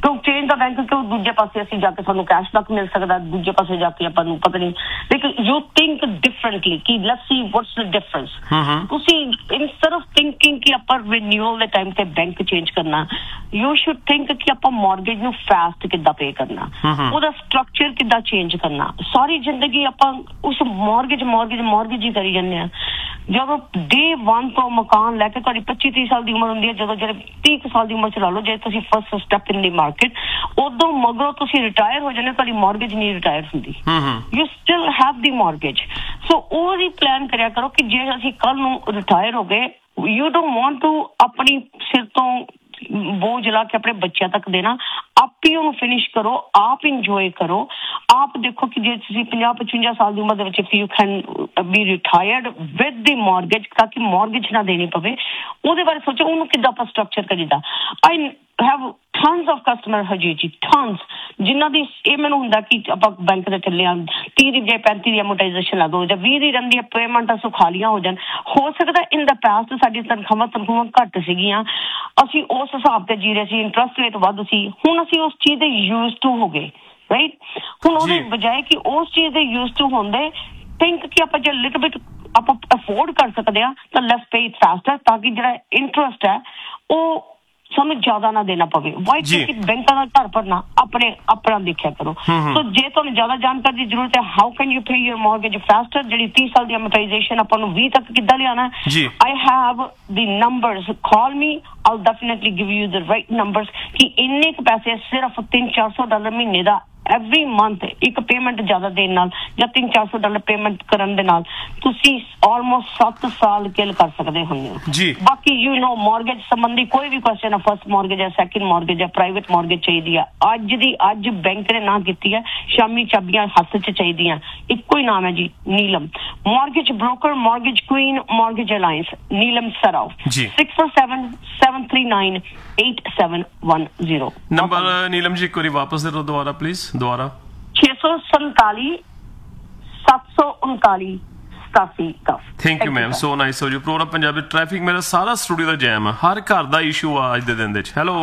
ਕਿਉਂ ਚੇਂਜ ਦਾ ਬੈਂਕ ਕਿਉਂ ਦੂਜੇ ਪਾਸੇ ਅਸੀਂ ਜਾ ਕੇ ਸਾਨੂੰ ਕੈਸ਼ਬੈਕ ਮਿਲ ਸਕਦਾ, ਦੂਜੇ ਪਾਸੇ ਜਾ ਕੇ ਆਪਾਂ ਨੂੰ ਪਤਾ ਨਹੀਂ, ਲੇਕਿਨ ਯੂ ਥਿੰਕ ਡਿਫਰੈਂਟਲੀ ਕਿ let's see what's the difference. ਤੁਸੀਂ ਇੰਸਟੈਡ ਆਫ ਥਿੰਕਿੰਗ ਕਿ ਆਪਾਂ ਰਿਨਿਊਅਲ ਦੇ ਟਾਈਮ ਤੇ ਬੈਂਕ ਚੇਂਜ ਕਰਨਾ, ਯੂ ਸ਼ੁਡ ਥਿੰਕ ਕਿ ਆਪਾਂ ਮਾਰਗੇਜ ਨੂੰ ਫਾਸਟ ਕਿੱਦਾਂ ਪੇ ਕਰਨਾ, ਉਹਦਾ ਸਟਰਕਚਰ ਕਿੱਦਾਂ ਚੇਂਜ ਕਰਨਾ। ਸਾਰੀ ਜ਼ਿੰਦਗੀ ਆਪਾਂ ਉਸ ਮਾਰਗੇਜ ਮਾਰਗੇਜ ਮਾਰਗੇਜ ਹੀ ਕਰੀ ਜਾਂਦੇ ਆ। ਜਦੋਂ ਡੇ ਵਨ ਤੋਂ ਮਕਾਨ ਲੈ ਕੇ ਤੁਹਾਡੀ ਪੱਚੀ ਤੀਹ ਸਾਲ ਦੀ ਉਮਰ ਹੁੰਦੀ ਹੈ, ਜਦੋਂ ਜਿਹੜੇ ਤੀਹ ਕੁ ਸਾਲ ਦੀ ਉਮਰ ਚ ਲਾ ਲਓ, ਜੇ ਤੁਸੀਂ ਫਸਟ ਸਟੈਪ ਇਨ ਦੀ ਮਾਰਕੀਟ, ਉਦੋਂ ਮਗਰੋਂ ਤੁਸੀਂ ਰਿਟਾਇਰ ਹੋ ਜਾਂਦੇ, ਤੁਹਾਡੀ ਮਾਰਗੇਜ ਨਹੀਂ ਰਿਟਾਇਰ ਹੁੰਦੀ, you still have the mortgage. ਸੋ ਉਹਦੀ ਪਲਾਨ ਕਰਿਆ ਕਰੋ ਕਿ ਜੇ ਅਸੀਂ ਕੱਲ ਨੂੰ ਰਿਟਾਇਰ ਹੋ ਗਏ, ਯੂ ਡੋਂਟ ਵਾਂਟ ਟੂ ਆਪਣੀ ਸਿਰ ਤੋਂ ਬੋਝ ਲਾ ਕੇ ਆਪਣੇ ਬੱਚਿਆਂ ਤੱਕ ਦੇਣਾ, ਆਪ ਹੀ ਉਹਨੂੰ ਫਿਨਿਸ਼ ਕਰੋ, ਆਪ ਇੰਜੋਏ ਕਰੋ। ਆਪ ਦੇਖੋ ਕਿ ਜੇ ਤੁਸੀਂ ਪੰਜਾਹ ਪਚਵੰਜਾ ਸਾਲ ਦੀ ਉਮਰ ਦੇ ਵਿੱਚ if you can be retired with the mortgage, ਤਾਂ ਕਿ ਮਾਰਗੇਜ ਨਾ ਦੇਣੀ ਪਵੇ, ਉਹਦੇ ਬਾਰੇ ਸੋਚੋ ਉਹਨੂੰ ਕਿੱਦਾਂ ਆਪਾਂ ਸਟਰਕਚਰ ਕਰੀਦਾ। I have tons of customer Harjeet ਜੀ, ਟਨਸ, ਜਿਨ੍ਹਾਂ ਦੀ ਇਹ ਮੈਨੂੰ ਹੁੰਦਾ ਕਿ ਆਪਾਂ ਬੈਂਕ ਦੇ ਚੱਲੇ ਆ, ਤੀਹ ਦੀ ਜੇ ਪੈਂਤੀ ਦੀ ਐਮੋਰਟਾਈਜ਼ੇਸ਼ਨ ਲਾ ਦੋ ਜਾਂ ਵੀਹ ਦੀ ਰਹਿੰਦੀ ਹੈ, ਪੇਮੈਂਟਾਂ ਸੁਖਾਲੀਆਂ ਹੋ ਜਾਣ। ਹੋ ਸਕਦਾ ਇਨ ਦਾ ਪਾਸਟ ਸਾਡੀ ਤਨਖਾਹਾਂ ਤਨਖਾਹਾਂ ਘੱਟ ਸੀਗੀਆਂ, ਅਸੀਂ ਉਸ ਹਿਸਾਬ ਤੇ ਜੀ ਰਹੇ ਸੀ, ਇੰਟਰਸਟ ਰੇਟ ਵੱਧ ਸੀ, ਹੁਣ ਅਸੀਂ ਉਸ ਚੀਜ਼ ਦੇ ਯੂਜ਼ ਟੂ ਹੋ ਗਏ, ਰਾਈਟ। ਹੁਣ ਉਹਦੇ ਬਜਾਏ ਕਿ ਉਸ ਚੀਜ਼ ਦੇ ਯੂਜ਼ ਟੂ ਹੁੰਦੇ, ਥਿੰਕ ਕਿ ਆਪਾਂ ਜੇ ਲਿਟਲ ਬਿਟ ਆਪਾਂ ਅਫੋਰਡ ਕਰ ਸਕਦੇ ਆ ਤਾਂ ਲੈਟਸ ਪੇ ਇਟ ਫਾਸਟਰ, ਤਾਂ ਕਿ ਜਿਹੜਾ ਇੰਟਰਸਟ ਹੈ ਉਹ ਸਾਨੂੰ ਜ਼ਿਆਦਾ ਨਾ ਦੇਣਾ ਪਵੇ। ਵਾਈ ਕਿ ਬੈਂਕਾਂ ਦਾ ਘਰ ਭਰਨਾ ਆਪਣੇ ਆਪਣਾ ਦੇਖਿਆ ਕਰੋ। ਸੋ ਜੇ ਤੁਹਾਨੂੰ ਜ਼ਿਆਦਾ ਜਾਣਕਾਰੀ ਦੀ ਜ਼ਰੂਰਤ ਹੈ, how can you pay your mortgage foster, ਜਿਹੜੀ ਤੀਹ ਸਾਲ ਦੀ ਐਮੋਰਟਾਈਜ਼ੇਸ਼ਨ ਆਪਾਂ ਨੂੰ ਵੀਹ ਤੱਕ ਕਿੱਦਾਂ ਲਿਆਣਾ, I have the numbers, call me, I will definitely give you the right numbers ਕਿ ਇੰਨੇ ਕੁ ਪੈਸੇ ਸਿਰਫ ਤਿੰਨ ਚਾਰ ਸੌ ਡਾਲਰ ਮਹੀਨੇ ਦਾ ਐਵਰੀ ਮੰਥ ਇੱਕ ਪੇਮੈਂਟ ਜ਼ਿਆਦਾ ਦੇਣ ਨਾਲ ਜਾਂ ਤਿੰਨ ਚਾਰ ਸੌ ਡਾਲਰ ਪੇਮੈਂਟ ਕਰਨ ਦੇ ਨਾਲ ਤੁਸੀਂ ਆਲਮੋਸਟ ਸੱਤ ਸਾਲ ਕਿਲ ਕਰ ਸਕਦੇ ਹੁੰਦੇ ਹੋ। ਬਾਕੀ ਯੂ ਨੋ ਮਾਰਗੇਜ ਸੰਬੰਧੀ ਕੋਈ ਵੀ ਕੁਐਸਚਨ ਹੈ, ਫਸਟ ਮਾਰਗੇਜ ਹੈ, ਸੈਕਿੰਡ ਮਾਰਗੇਜ ਹੈ, ਪ੍ਰਾਈਵੇਟ ਮਾਰਗੇਜ ਚਾਹੀਦੀ ਹੈ, ਅੱਜ ਦੀ ਅੱਜ ਬੈਂਕ ਨੇ ਨਾ ਕੀਤੀ ਹੈ, ਸ਼ਾਮੀ ਚਾਬੀਆਂ ਹੱਥ 'ਚ ਚਾਹੀਦੀਆਂ, ਇੱਕੋ ਹੀ ਨਾਮ ਹੈ ਜੀ, Neelam mortgage broker, mortgage Queen, mortgage alliance, Neelam Sarao, six four seven seven three ਨਾइन eight seven one zero. Number Neelam ji एक बार वापस दे दो दोबारा प्लीज, दोबारा। छह सौ संताली सात सौ उनताली सतासी कफ। Thank you ma'am, so nice हो जी। प्रोग्राम पंजाबी ट्रैफिक मेरा सारा स्टूडियो ਦਾ ਜੈਮ ਹੈ, ਹਰ ਘਰ ਦਾ ਇਸ਼ੂ ਆ ਅੱਜ ਦੇ ਦਿਨ ਦੇ ਵਿੱਚ। ਹੈਲੋ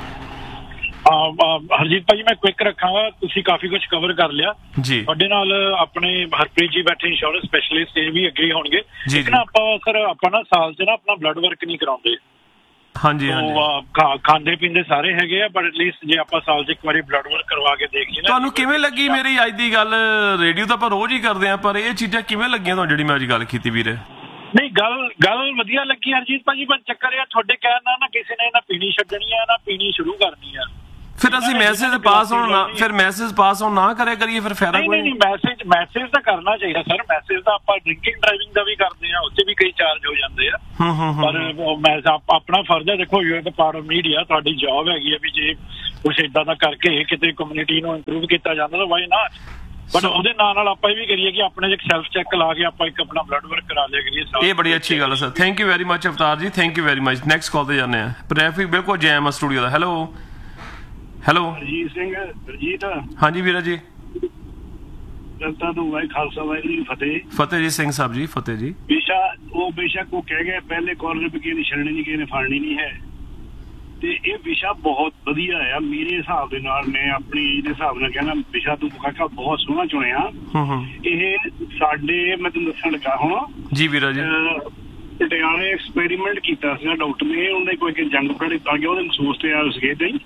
ਹਰਜੀਤ ਭਾਜੀ, ਮੈਂ ਕੁਇਕ ਰੱਖਾਂਗਾ, ਤੁਸੀਂ ਕਾਫੀ ਕੁਝ ਕਵਰ ਕਰ ਲਿਆ ਜੀ। ਤੁਹਾਡੇ ਨਾਲ ਆਪਣੇ ਹਰਪ੍ਰੀਤ ਜੀ ਬੈਠੇ ਇੰਸ਼ੋਰੈਂਸ ਸਪੈਸ਼ਲਿਸਟ, ਇਹ ਵੀ ਅੱਗੇ ਹੋਣਗੇ। ਲੇਕਿਨ ਆਪਾਂ ਸਰ ਆਪਾਂ ਨਾ ਸਾਲ 'ਚ ਨਾ ਆਪਣਾ ਬਲੱਡ ਵਰਕ ਨਹੀਂ ਕਰਾਉਂਦੇ। ਹਾਂਜੀ ਹਾਂਜੀ, ਖਾਂਦੇ ਪੀਂਦੇ ਸਾਰੇ ਹੈਗੇ ਆ, ਬਟ ਐਟਲੀਸਟ ਜੇ ਆਪਾਂ ਸਾਲ 'ਚ ਇੱਕ ਵਾਰੀ ਬਲੱਡ ਵਰਕ ਕਰਵਾ ਕੇ ਦੇਖ ਲਈਏ। ਤੁਹਾਨੂੰ ਕਿਵੇਂ ਲੱਗੀ ਮੇਰੀ ਅੱਜ ਦੀ ਗੱਲ? ਰੇਡੀਓ ਤਾਂ ਆਪਾਂ ਰੋਜ਼ ਹੀ ਕਰਦੇ ਆ, ਪਰ ਇਹ ਚੀਜ਼ਾਂ ਕਿਵੇਂ ਲੱਗੀਆਂ ਤੁਹਾਨੂੰ ਜਿਹੜੀ ਮੈਂ ਅੱਜ ਗੱਲ ਕੀਤੀ ਵੀਰੇ? ਨਹੀਂ, ਗੱਲ ਗੱਲ ਵਧੀਆ ਲੱਗੀ ਹਰਜੀਤ ਭਾਜੀ, ਪਰ ਚੱਕਰ ਇਹ ਤੁਹਾਡੇ ਕਹਿਣ ਨਾਲ ਨਾ ਕਿਸੇ ਨੇ ਨਾ ਪੀਣੀ ਛੱਡਣੀ ਆ ਨਾ ਪੀਣੀ ਸ਼ੁਰੂ ਕਰਨੀ ਆ। ਫਿਰ ਅਸੀਂ ਮੈਸੇਜ ਪਾਸ ਹੋਣ ਨਾ ਫਿਰ ਮੈਸੇਜ ਪਾਸ ਹੋਣ ਨਾ ਕਰਿਆ ਕਰੀਏ, ਫਿਰ ਫਾਇਦਾ ਕੋਈ ਨਹੀਂ। ਮੈਸੇਜ ਮੈਸੇਜ ਤਾਂ ਕਰਨਾ ਚਾਹੀਦਾ ਸਰ, ਮੈਸੇਜ ਤਾਂ ਆਪਾਂ ਡਰਿੰਕਿੰਗ ਡਰਾਈਵਿੰਗ ਦਾ ਵੀ ਕਰਦੇ ਆ, ਉੱਥੇ ਵੀ ਕਈ ਚਾਰਜ ਹੋ ਜਾਂਦੇ ਆ, ਪਰ ਮੈਂ ਆਪਣਾ ਫਰਜ਼ ਹੈ, ਦੇਖੋ you are the part of media, ਤੁਹਾਡੀ ਜੌਬ ਹੈਗੀ ਆ ਵੀ ਜੇ ਕੁਛ ਏਦਾਂ ਦਾ ਕਰਕੇ ਕਿਤੇ ਕਮਿਊਨਿਟੀ ਨੂੰ ਇੰਪਰੂਵ ਕੀਤਾ ਜਾਂਦਾ ਤਾਂ ਵਾਈ ਨਾ, ਬਟ ਉਹਦੇ ਨਾਲ ਨਾਲ ਆਪਾਂ ਇਹ ਵੀ ਕਰੀਏ ਕਿ ਆਪਣੇ ਇੱਕ ਸੈਲਫ ਚੈੱਕ ਲਾ ਕੇ ਆਪਾਂ ਇੱਕ ਆਪਣਾ ਬਲੱਡ ਵਰਕ ਕਰਾ ਲਿਆ ਕਰੀਏ। ਇਹ ਬੜੀ ਅੱਛੀ ਗੱਲ ਹੈ sir, thank you very much ਅਵਤਾਰ ਜੀ, thank you very much. Next call ਤੇ ਜਾਂਦੇ ਆ, ਟ੍ਰੈਫਿਕ ਬਿਲਕੁਲ ਜੈਮ ਆ ਸਟੂਡੀਓ ਦਾ। Hello hello Harjeet Singh. ਹਰਜੀਤ ਹਾਂਜੀ ਵੀਰਾ ਜੀ, ਜਨਤਾ ਨੂੰ ਵਾਹਿ ਖਾਲਸਾ ਵਾਹਿਗੁਰੂ ਜੀ ਫਤਿਹ। ਫਤਿਹ ਜੀ ਸਿੰਘ ਸਾਹਿਬ ਜੀ, ਫਤਿਹ ਜੀ। ਬੇਸ਼ਾ ਉਹ ਬੇਸ਼ੱਕ ਉਹ ਕਹਿ ਗਏ ਪਹਿਲੇ ਕਾਰਨਰ ਵੀ ਕਿਸੇ ਨੇ ਛੱਡਣੀ ਨਹੀਂ, ਕਿਸੇ ਨੇ ਫੜਨੀ ਨਹੀਂ ਹੈ, ਤੇ ਇਹ ਵਿਸ਼ਾ ਬਹੁਤ ਵਧੀਆ ਆ ਮੇਰੇ ਹਿਸਾਬ ਦੇ ਨਾਲ। ਮੈਂ ਆਪਣੀ ਦੇ ਹਿਸਾਬ ਨਾਲ ਕਹਿੰਦਾ ਵਿਸ਼ਾ ਤੂੰ ਕਾਕਾ ਬਹੁਤ ਸੋਹਣਾ ਚੁਣਿਆ। ਇਹ ਸਾਡੇ ਮੈਂ ਤੁਹਾਨੂੰ ਦੱਸਣ ਲੱਗਾ ਹੁਣ ਜੀ ਵੀਰਾ ਜੀ, ਪਟਿਆਲੇ ਐਕਸਪੈਰੀਮੈਂਟ ਕੀਤਾ ਸੀਗਾ ਡਾਕਟਰ ਨੇ, ਉਹਨੇ ਕੋਈ ਜੰਗ ਪੜੇ ਤਾਂ ਕਿ ਉਹਦੇ ਮਹਿਸੂਸ ਤੇ ਆ ਸਕੇ ਤੇ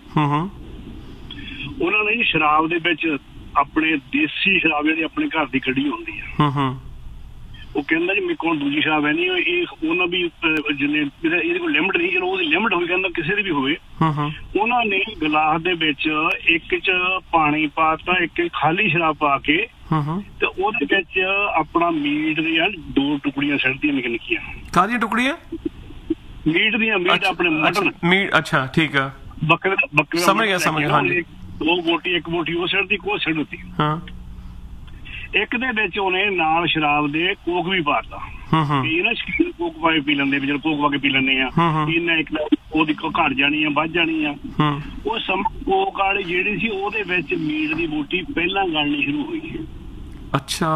ਉਹਨਾਂ ਨੇ ਸ਼ਰਾਬ ਦੇ ਵਿੱਚ ਆਪਣੇ ਦੇਸੀ ਸ਼ਰਾਬ ਜਿਹੜੀ ਆਪਣੇ ਘਰ ਦੀ ਕੱਢੀ ਹੁੰਦੀ ਆ, ਉਹ ਕਹਿੰਦਾ ਜੀ ਮੇਰੇ ਕੋਲ ਦੂਜੀ ਸ਼ਰਾਬ ਹੈ ਨਹੀਂ, ਇਹ ਉਹਨਾਂ ਵੀ ਜਿੰਨੇ ਇਹਦੇ ਕੋਲ ਲਿਮਟ ਨਹੀਂ, ਚਲੋ ਉਹਦੀ ਲਿਮਟ ਹੋਈ, ਕਹਿੰਦਾ ਕਿਸੇ ਦੀ ਵੀ ਹੋਵੇ। ਉਹਨਾਂ ਨੇ ਗਲਾਸ ਦੇ ਵਿੱਚ ਇੱਕ ਚ ਪਾਣੀ ਪਾਤਾ, ਇੱਕ ਖਾਲੀ ਸ਼ਰਾਬ ਪਾ ਕੇ ਤੇ ਉਹਦੇ ਵਿੱਚ ਆਪਣਾ ਮੀਟ ਦੀਆਂ ਦੋ ਟੁਕੜੀਆਂ ਛੱਡਦੀਆਂ ਨਿੱਕੀਆਂ ਨਿੱਕੀਆਂ। ਕਾਹਦੀਆਂ ਟੁਕੜੀਆਂ? ਮੀਟ ਦੀਆਂ, ਮੀਟ ਆਪਣੇ ਮਟਨ ਮੀਟ। ਅੱਛਾ ਠੀਕ ਆ, ਬੱਕਰੇ ਬੱਕਰੇ ਸਮਝ ਗਿਆ ਸਮਝ ਗਿਆ। ਹਾਂਜੀ, ਦੋ ਬੋਟੀ ਇੱਕ ਬੋਟੀ ਉਹ ਛੱਡਦੀ, ਕੋਹ ਛੱਡਦੀ। ਹਾਂ, ਇੱਕ ਦੇ ਵਿੱਚ ਉਹਨੇ ਨਾਲ ਸ਼ਰਾਬ ਦੇ ਕੋਕ ਵੀ ਪਾਤਾ। ਇਹ ਨਾ ਸ਼ਕੀਨ ਕੋਕ ਪਾ ਕੇ ਪੀ ਲੈਂਦੇ, ਜਦੋਂ ਕੋਕ ਪਾ ਕੇ ਪੀ ਲੈਂਦੇ ਆ, ਇਹਨਾਂ ਇੱਕ ਉਹਦੀ ਘਟ ਜਾਣੀ ਆ, ਵੱਧ ਜਾਣੀ ਆ। ਉਹ ਸਮ ਕੋਕ ਵਾਲੀ ਜਿਹੜੀ ਸੀ ਉਹਦੇ ਵਿੱਚ ਮੀਟ ਦੀ ਬੋਟੀ ਪਹਿਲਾਂ ਗਲਣੀ ਸ਼ੁਰੂ ਹੋਈ। ਅੱਛਾ।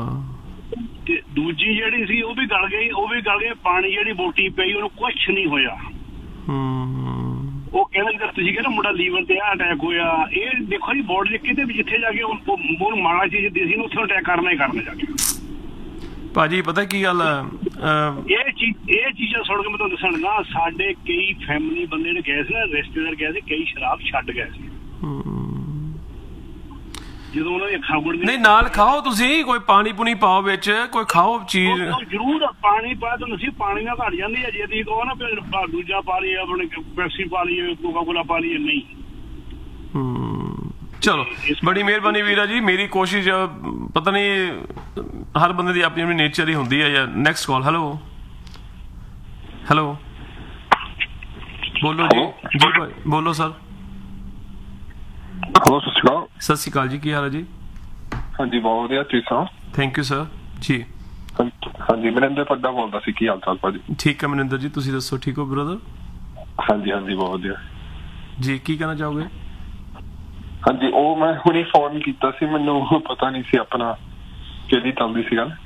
ਤੇ ਦੂਜੀ ਜਿਹੜੀ ਸੀ ਉਹ ਵੀ ਗਲ ਗਈ, ਉਹ ਵੀ ਗਲ ਗਈ, ਪਾਣੀ ਜਿਹੜੀ ਬੋਟੀ ਪਈ ਉਹਨੂੰ ਕੁਛ ਨਹੀਂ ਹੋਇਆ। ਉਹ ਕਹਿੰਦਾ ਜਿੱਦਾਂ ਤੁਸੀਂ ਕਹਿੰਦੇ ਮੁੰਡਾ ਲੀਵਰ ਤੇ ਆ ਅਟੈਕ ਹੋਇਆ, ਇਹ ਦੇਖੋ ਜੀ ਬੋਡੀ ਕਿਤੇ ਵੀ ਜਿੱਥੇ ਜਾ ਕੇ ਉਹ ਮਾੜਾ ਚੀਜ਼ ਦੇਸੀ ਨੂੰ ਉੱਥੇ ਅਟੈਕ ਕਰਨਾ ਹੀ ਕਰਨਾ ਜਾ ਕੇ। ਭਾਜੀ ਪਤਾ ਕੀ ਗੱਲ ਆ, ਇਹ ਚੀਜ਼ ਇਹ ਚੀਜ਼ਾਂ ਸੁਣ ਕੇ ਮੈਂ ਤੁਹਾਨੂੰ ਦੱਸਣ ਲੱਗਾ, ਸਾਡੇ ਕਈ ਫੈਮਿਲੀ ਬੰਦੇ ਨੇ ਗਏ ਸੀ ਨਾ, ਰਿਸ਼ਤੇਦਾਰ ਗਏ ਸੀ, ਕਈ ਸ਼ਰਾਬ ਛੱਡ ਗਏ ਸੀ ਜਦੋਂ ਉਹਨਾਂ ਦੀ ਅੱਖਾਂ ਗੁੜਦੀਆਂ। ਨਹੀਂ ਨਾਲ ਖਾਓ ਤੁਸੀਂ, ਕੋਈ ਪਾਣੀ ਪੂਣੀ ਪਾਓ ਵਿੱਚ, ਕੋਈ ਖਾਓ ਚੀਜ਼ ਜ਼ਰੂਰ। ਪਾਣੀ ਪਾ ਤਾਂ ਨਹੀਂ, ਪਾਣੀ ਨਾਲ ਘਟ ਜਾਂਦੀ ਹੈ, ਜੇ ਤੁਸੀਂ ਕਹੋ ਨਾ ਦੂਜਾ ਪਾ ਲਈਏ, ਆਪਣੇ ਪੈਪਸੀ ਪਾ ਲਈਏ, ਕੋਕਾ ਕੋਲਾ ਪਾ ਲਈਏ, ਨਹੀਂ। ਚਲੋ ਬੜੀ ਮਿਹਰਬਾਨੀ ਵੀਰਾ ਜੀ, ਮੇਰੀ ਕੋਸ਼ਿਸ਼, ਪਤਾ ਨਹੀਂ ਹਰ ਬੰਦੇ ਦੀ ਆਪਣੀ ਆਪਣੀ ਨੇਚਰ ਹੀ ਹੁੰਦੀ ਹੈ। Next call. ਹੈਲੋ ਹੈਲੋ ਬੋਲੋ ਜੀ। ਜੀ ਭਾਈ ਬੋਲੋ ਸਰ। ਹੈਲੋ ਸਤਿ ਸ਼੍ਰੀ ਅਕਾਲ। ਸਤਿ ਸ਼੍ਰੀ ਅਕਾਲ ਜੀ, ਕੀ ਹਾਲ ਹੈ ਜੀ? ਹਾਂਜੀ ਬਹੁਤ ਵਧੀਆ, ਤੁਸੀਂ ਸੁਣਾਓ? ਥੈਂਕ ਯੂ ਸਰ ਜੀ। ਹਾਂਜੀ ਮਨਿੰਦਰ ਪੱਡਾ ਬੋਲਦਾ ਸੀ, ਕੀ ਹਾਲ ਚਾਲ ਭਾਜੀ? ਠੀਕ ਹੈ ਮਨਿੰਦਰ ਜੀ, ਤੁਸੀਂ ਦੱਸੋ ਠੀਕ ਹੋ ਬ੍ਰਦਰ? ਹਾਂਜੀ ਹਾਂਜੀ ਬਹੁਤ ਵਧੀਆ ਜੀ। ਕੀ ਕਹਿਣਾ ਚਾਹੋਗੇ? ਹਾਂਜੀ ਉਹ ਮੈਂ ਹੁਣੇ ਫੋਨ ਕੀਤਾ ਸੀ, ਮੈਨੂੰ ਪਤਾ ਨਹੀਂ ਸੀ ਆਪਣਾ ਕਿਹਦੀ ਚੱਲਦੀ ਸੀ ਗੱਲ।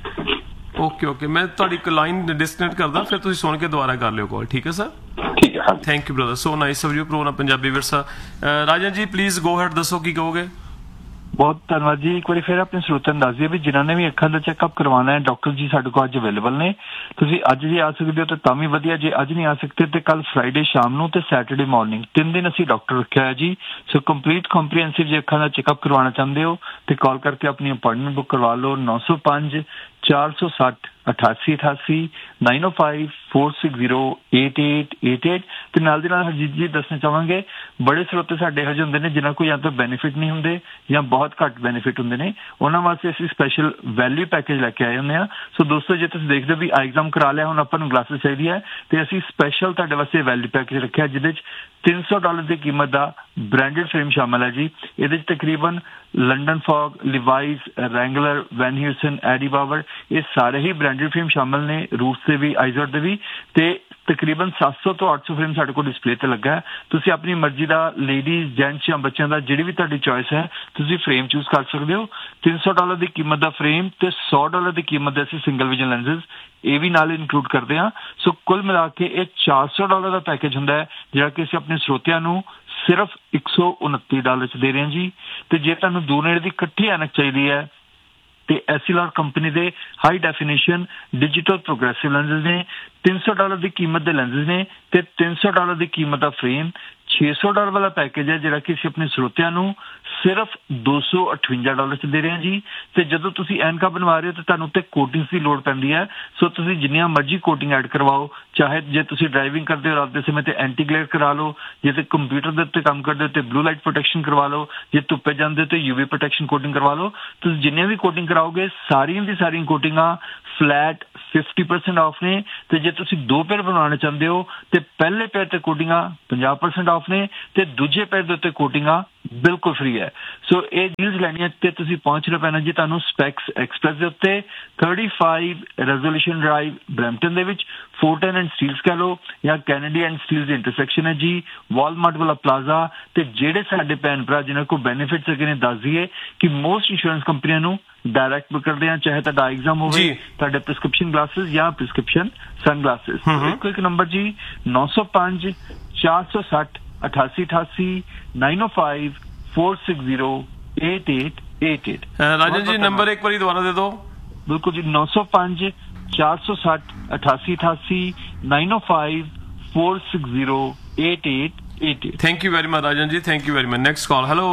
ਓਕੇ ਓਕੇ, ਮੈਂ ਤੁਹਾਡੀ ਇੱਕ ਲਾਈਨ ਡਿਸਕਨੈਕਟ ਕਰਦਾ, ਫਿਰ ਤੁਸੀਂ ਸੁਣ ਕੇ ਦੁਬਾਰਾ ਕਰ ਲਿਓ ਕਾਲ, ਠੀਕ ਹੈ ਸਰ? ਠੀਕ ਹੈ। Thank you brother, so nice of you. Programme Punjabi ਵਿਰਸਾ। ਰਾਜਨ ਜੀ ਪਲੀਜ਼ ਗੋ ਹੈਡ, ਦੱਸੋ ਕੀ ਕਹੋਗੇ? ਬਹੁਤ ਧੰਨਵਾਦ ਜੀ। ਇੱਕ ਵਾਰੀ ਫਿਰ ਆਪਣੇ ਸਰੋਤਿਆਂ ਨੂੰ ਦੱਸ ਦਈਏ ਵੀ ਜਿਨ੍ਹਾਂ ਨੇ ਵੀ ਅੱਖਾਂ ਦਾ ਚੈੱਕਅਪ ਕਰਵਾਉਣਾ ਹੈ, ਡਾਕਟਰ ਜੀ ਸਾਡੇ ਕੋਲ ਅੱਜ ਅਵੇਲੇਬਲ ਨੇ। ਤੁਸੀਂ ਅੱਜ ਜੇ ਆ ਸਕਦੇ ਹੋ ਤਾਂ ਤਾਂ ਵੀ ਵਧੀਆ, ਜੇ ਅੱਜ ਨਹੀਂ ਆ ਸਕਦੇ ਤੇ ਕੱਲ ਫਰਾਈਡੇ ਸ਼ਾਮ ਨੂੰ ਤੇ ਸੈਟਰਡੇ ਮਾਰਨਿੰਗ, ਤਿੰਨ ਦਿਨ ਅਸੀਂ ਡਾਕਟਰ ਰੱਖਿਆ ਹੈ ਜੀ। ਸੋ ਕੰਪਲੀਟ ਕੰਪਰੀਹੈਂਸਿਵ ਜੇ ਅੱਖਾਂ ਦਾ ਚੈੱਕਅਪ ਕਰਵਾਉਣਾ ਚਾਹੁੰਦੇ ਹੋ ਤੇ ਕਾਲ ਕਰਕੇ ਆਪਣੀ ਅਪਾਇੰਟਮੈਂਟ ਬੁੱਕ ਕਰਵਾ ਲਓ। ਨੌ ਸੌ ਪੰਜ ਚਾਰ ਸੌ ਸੱਠ ਅਠਾਸੀ ਅਠਾਸੀ ਨਾਈਨ ਓ five four six zero eight eight eight eight. ਤੇ ਨਾਲ ਦੀ ਨਾਲ ਹਰਜੀਤ ਜੀ ਦੱਸਣਾ ਚਾਹਾਂਗੇ, ਬੜੇ ਸਰੋਤੇ ਸਾਡੇ ਇਹੋ ਜਿਹੇ ਹੁੰਦੇ ਨੇ ਜਿਨ੍ਹਾਂ ਕੋਲ ਜਾਂ ਤਾਂ ਬੈਨੀਫਿਟ ਨਹੀਂ ਹੁੰਦੇ ਜਾਂ ਬਹੁਤ ਘੱਟ ਬੈਨੀਫਿਟ ਹੁੰਦੇ ਨੇ, ਉਹਨਾਂ ਵਾਸਤੇ ਅਸੀਂ ਸਪੈਸ਼ਲ ਵੈਲਿਊ ਪੈਕੇਜ ਲੈ ਕੇ ਆਏ ਹੁੰਦੇ ਹਾਂ। ਸੋ ਦੋਸਤੋ ਜੇ ਤੁਸੀਂ ਦੇਖਦੇ ਹੋ ਵੀ ਆਈ ਐਗਜ਼ਾਮ ਕਰਾ ਲਿਆ, ਹੁਣ ਆਪਾਂ ਨੂੰ ਗਲਾਸਿਸ ਚਾਹੀਦੀ ਹੈ, ਤੇ ਅਸੀਂ ਸਪੈਸ਼ਲ ਤੁਹਾਡੇ ਵਾਸਤੇ ਵੈਲਿਊ ਪੈਕੇਜ ਰੱਖਿਆ ਜਿਹਦੇ ਚ ਤਿੰਨ ਸੌ ਡਾਲਰ ਦੀ ਕੀਮਤ ਦਾ ਬ੍ਰਾਂਡਡ ਫਰੇਮ ਸ਼ਾਮਲ ਹੈ ਜੀ। ਇਹਦੇ ਚ ਤਕਰੀਬਨ ਲੰਡਨ ਫੌਗ, ਲਿਵਾਈਜ਼, ਰੈਂਗਲਰ, ਵੈਨ ਹਿਊਸਨ, ਐਡੀ ਬਾਵਰ, ਇਹ ਸਾਰੇ ਹੀ ਬ੍ਰਾਂਡਡ ਫਰੇਮ ਸ਼ਾਮਲ ਨੇ, ਰੂਟਸ ਦੇ ਵੀ, ਆਈਜ਼ਰ ਦੇ ਵੀ, ਤੇ ਤਕਰੀਬਨ ਸੱਤ ਸੌ ਤੋਂ ਅੱਠ ਸੌ ਫਰੇਮ ਸਾਡੇ ਕੋਲ ਡਿਸਪਲੇ ਤੇ ਲੱਗਾ ਹੈ। ਤੁਸੀਂ ਆਪਣੀ ਮਰਜ਼ੀ ਦਾ ਲੇਡੀਜ਼, ਜੈਂਟਸ ਜਾਂ ਬੱਚਿਆਂ ਦਾ ਜਿਹੜੀ ਵੀ ਤੁਹਾਡੀ ਚੋਇਸ ਹੈ ਤੁਸੀਂ ਫਰੇਮ ਚੂਜ਼ ਕਰ ਸਕਦੇ ਹੋ। ਤਿੰਨ ਸੌ ਡਾਲਰ ਦੀ ਕੀਮਤ ਦਾ ਫਰੇਮ ਤੇ ਸੌ ਡਾਲਰ ਦੀ ਕੀਮਤ ਦੇ ਅਸੀਂ ਸਿੰਗਲ ਵਿਜ਼ਨ ਲੈਂਸਿਸ ਇਹ ਵੀ ਨਾਲ ਇਨਕਲੂਡ ਕਰਦੇ ਹਾਂ। ਸੋ ਕੁੱਲ ਮਿਲਾ ਕੇ ਇਹ ਚਾਰ ਸੌ ਡਾਲਰ ਦਾ ਪੈਕੇਜ ਹੁੰਦਾ ਹੈ, ਜਿਹੜਾ ਕਿ ਅਸੀਂ ਆਪਣੇ ਸਰੋਤਿਆਂ ਨੂੰ ਸਿਰਫ ਇੱਕ ਸੌ ਉਨੱਤੀ ਡਾਲਰ ਚ ਦੇ ਰਹੇ ਹਾਂ ਜੀ। ਤੇ ਜੇ ਤੁਹਾਨੂੰ ਦੂਰ ਨੇੜੇ ਦੀ ਇਕੱਠੀ ਐਨਕ ਚਾਹੀਦੀ ਹੈ ਤੇ ਐਸਐਲਆਰ ਕੰਪਨੀ ਦੇ ਹਾਈ ਡੈਫੀਨੇਸ਼ਨ ਡਿਜੀਟਲ ਪ੍ਰੋਗਰੈਸਿਵ ਲੈਂਸਿਸ ਨੇ, ਤਿੰਨ ਸੌ ਡਾਲਰ ਦੀ ਕੀਮਤ ਦੇ ਲੈਂਸਿਸ ਨੇ ਤੇ ਤਿੰਨ ਸੌ ਡਾਲਰ ਦੀ ਕੀਮਤ ਦਾ ਫਰੇਮ। ਛੇ ਸੌ ਡਾਲਰ ਵਾਲਾ ਪੈਕੇਜ ਹੈ ਜਿਹੜਾ ਕਿ ਅਸੀਂ ਆਪਣੇ ਸਰੋਤਿਆਂ ਨੂੰ ਸਿਰਫ ਦੋ ਸੌ ਅਠਵੰਜਾ ਡਾਲਰ ਚ ਦੇ ਰਹੇ ਹਾਂ ਜੀ। ਤੇ ਜਦੋਂ ਤੁਸੀਂ ਐਨਕਾ ਬਣਵਾ ਰਹੇ ਹੋ ਤਾਂ ਤੁਹਾਨੂੰ ਉੱਤੇ ਕੋਟਿੰਗਸ ਦੀ ਲੋੜ ਪੈਂਦੀ ਹੈ। ਸੋ ਤੁਸੀਂ ਜਿੰਨੀਆਂ ਮਰਜ਼ੀ ਕੋਟਿੰਗ ਐਡ ਕਰਵਾਓ, ਚਾਹੇ ਜੇ ਤੁਸੀਂ ਡਰਾਈਵਿੰਗ ਕਰਦੇ ਹੋ ਰਾਤ ਦੇ ਸਮੇਂ ਤੇ ਐਂਟੀ ਗਲੇਅਰ ਕਰਾ ਲਓ, ਜੇ ਤੇ ਕੰਪਿਊਟਰ ਦੇ ਉੱਤੇ ਕੰਮ ਕਰਦੇ ਹੋ ਤੇ ਬਲੂ ਲਾਈਟ ਪ੍ਰੋਟੈਕਸ਼ਨ ਕਰਵਾ ਲਓ, ਜੇ ਧੁੱਪੇ ਜਾਂਦੇ ਹੋ ਤੇ ਯੂਵੀ ਪ੍ਰੋਟੈਕਸ਼ਨ ਕੋਟਿੰਗ ਕਰਵਾ ਲਓ। ਤੁਸੀਂ ਜਿੰਨੀਆਂ ਵੀ ਕੋਟਿੰਗ ਕਰਾਓਗੇ ਸਾਰੀਆਂ ਦੀ ਸਾਰੀਆਂ ਕੋਟਿੰਗਾਂ ਫਲੈਟ ਫਿਫਟੀ ਪਰਸੈਂਟ ਆਫ ਨੇ। ਤੇ ਜੇ ਤੁਸੀਂ ਦੋ ਪੇਅਰ ਬਣਾਉਣੇ ਚਾਹੁੰਦੇ ਹੋ ਤੇ ਪਹਿਲੇ ਪੇਅਰ ਤੇ ਕੋਟਿੰਗਾਂ ਪੰਜਾਹ ਪਰਸੈਂਟ ਆਫ ਨੇ ਤੇ ਦੂਜੇ ਪੇਅਰ ਦੇ ਉੱਤੇ ਕੋਟਿੰਗਾਂ ਬਿਲਕੁਲ ਫ੍ਰੀ ਹੈ। ਸੋ ਇਹ ਡੀਲਸ ਲੈਣੀਆਂ ਤੇ ਤੁਸੀਂ ਪਹੁੰਚਣਾ ਪੈਣਾ ਜੀ ਤੁਹਾਨੂੰ ਸਪੈਕਸ ਐਕਸਪ੍ਰੈਸ ਦੇ ਉੱਤੇ, thirty five resolution drive Brampton ਦੇ ਵਿੱਚ, ਫੋਰਟਨ ਐਂਡ ਸਟੀਲਸ ਕਹਿ ਲਓ ਜਾਂ Kennedy and Steeles the intersection ਹੈ ਜੀ, ਵਾਲਮਾਰਟ ਵਾਲਾ ਪਲਾਜ਼ਾ। ਤੇ ਜਿਹੜੇ ਸਾਡੇ ਭੈਣ ਭਰਾ ਜਿਹਨਾਂ ਕੋਲ ਬੈਨੀਫਿਟਸ ਹੈਗੇ ਨੇ, ਦੱਸ ਦਈਏ ਕਿ ਮੋਸਟ ਇੰਸ਼ੋਰੈਂਸ ਕੰਪਨੀਆਂ ਨੂੰ ਡਾਇਰੈਕਟ ਬੁੱਕ ਕਰਦੇ ਆ, ਚਾਹੇ ਤੁਹਾਡਾ ਐਗਜ਼ਾਮ ਹੋਵੇ, ਤੁਹਾਡੇ ਪ੍ਰਿਸਕ੍ਰਿਪਸ਼ਨ ਗਲਾਸਿਸ ਜਾਂ ਪ੍ਰਿਸਕ੍ਰਿਪਸ਼ਨ ਸਨ ਗਲਾਸਿਸ। ਇੱਕੋ ਇੱਕ ਨੰਬਰ ਜੀ ਨੌ ਸੌ ਪੰਜ ਚਾਰ ਸੌ ਸੱਠ ਅਠਾਸੀ ਅਠਾਸੀ ਨਾਈਨ ਓ five four six zero eight eight eight eight. ਰਾਜਨ ਜੀ ਨੰਬਰ ਇੱਕ ਵਾਰੀ ਦੁਬਾਰਾ ਦੇ ਦਿਓ। ਬਿਲਕੁਲ ਜੀ, ਨੌ ਸੌ ਪੰਜ ਚਾਰ ਸੌ ਸੱਠ ਅਠਾਸੀ ਅਠਾਸੀ nine O five four six zero eight eight eight eight. Thank you very much ਰਾਜਨ ਜੀ, thank you very much. Next call. Hello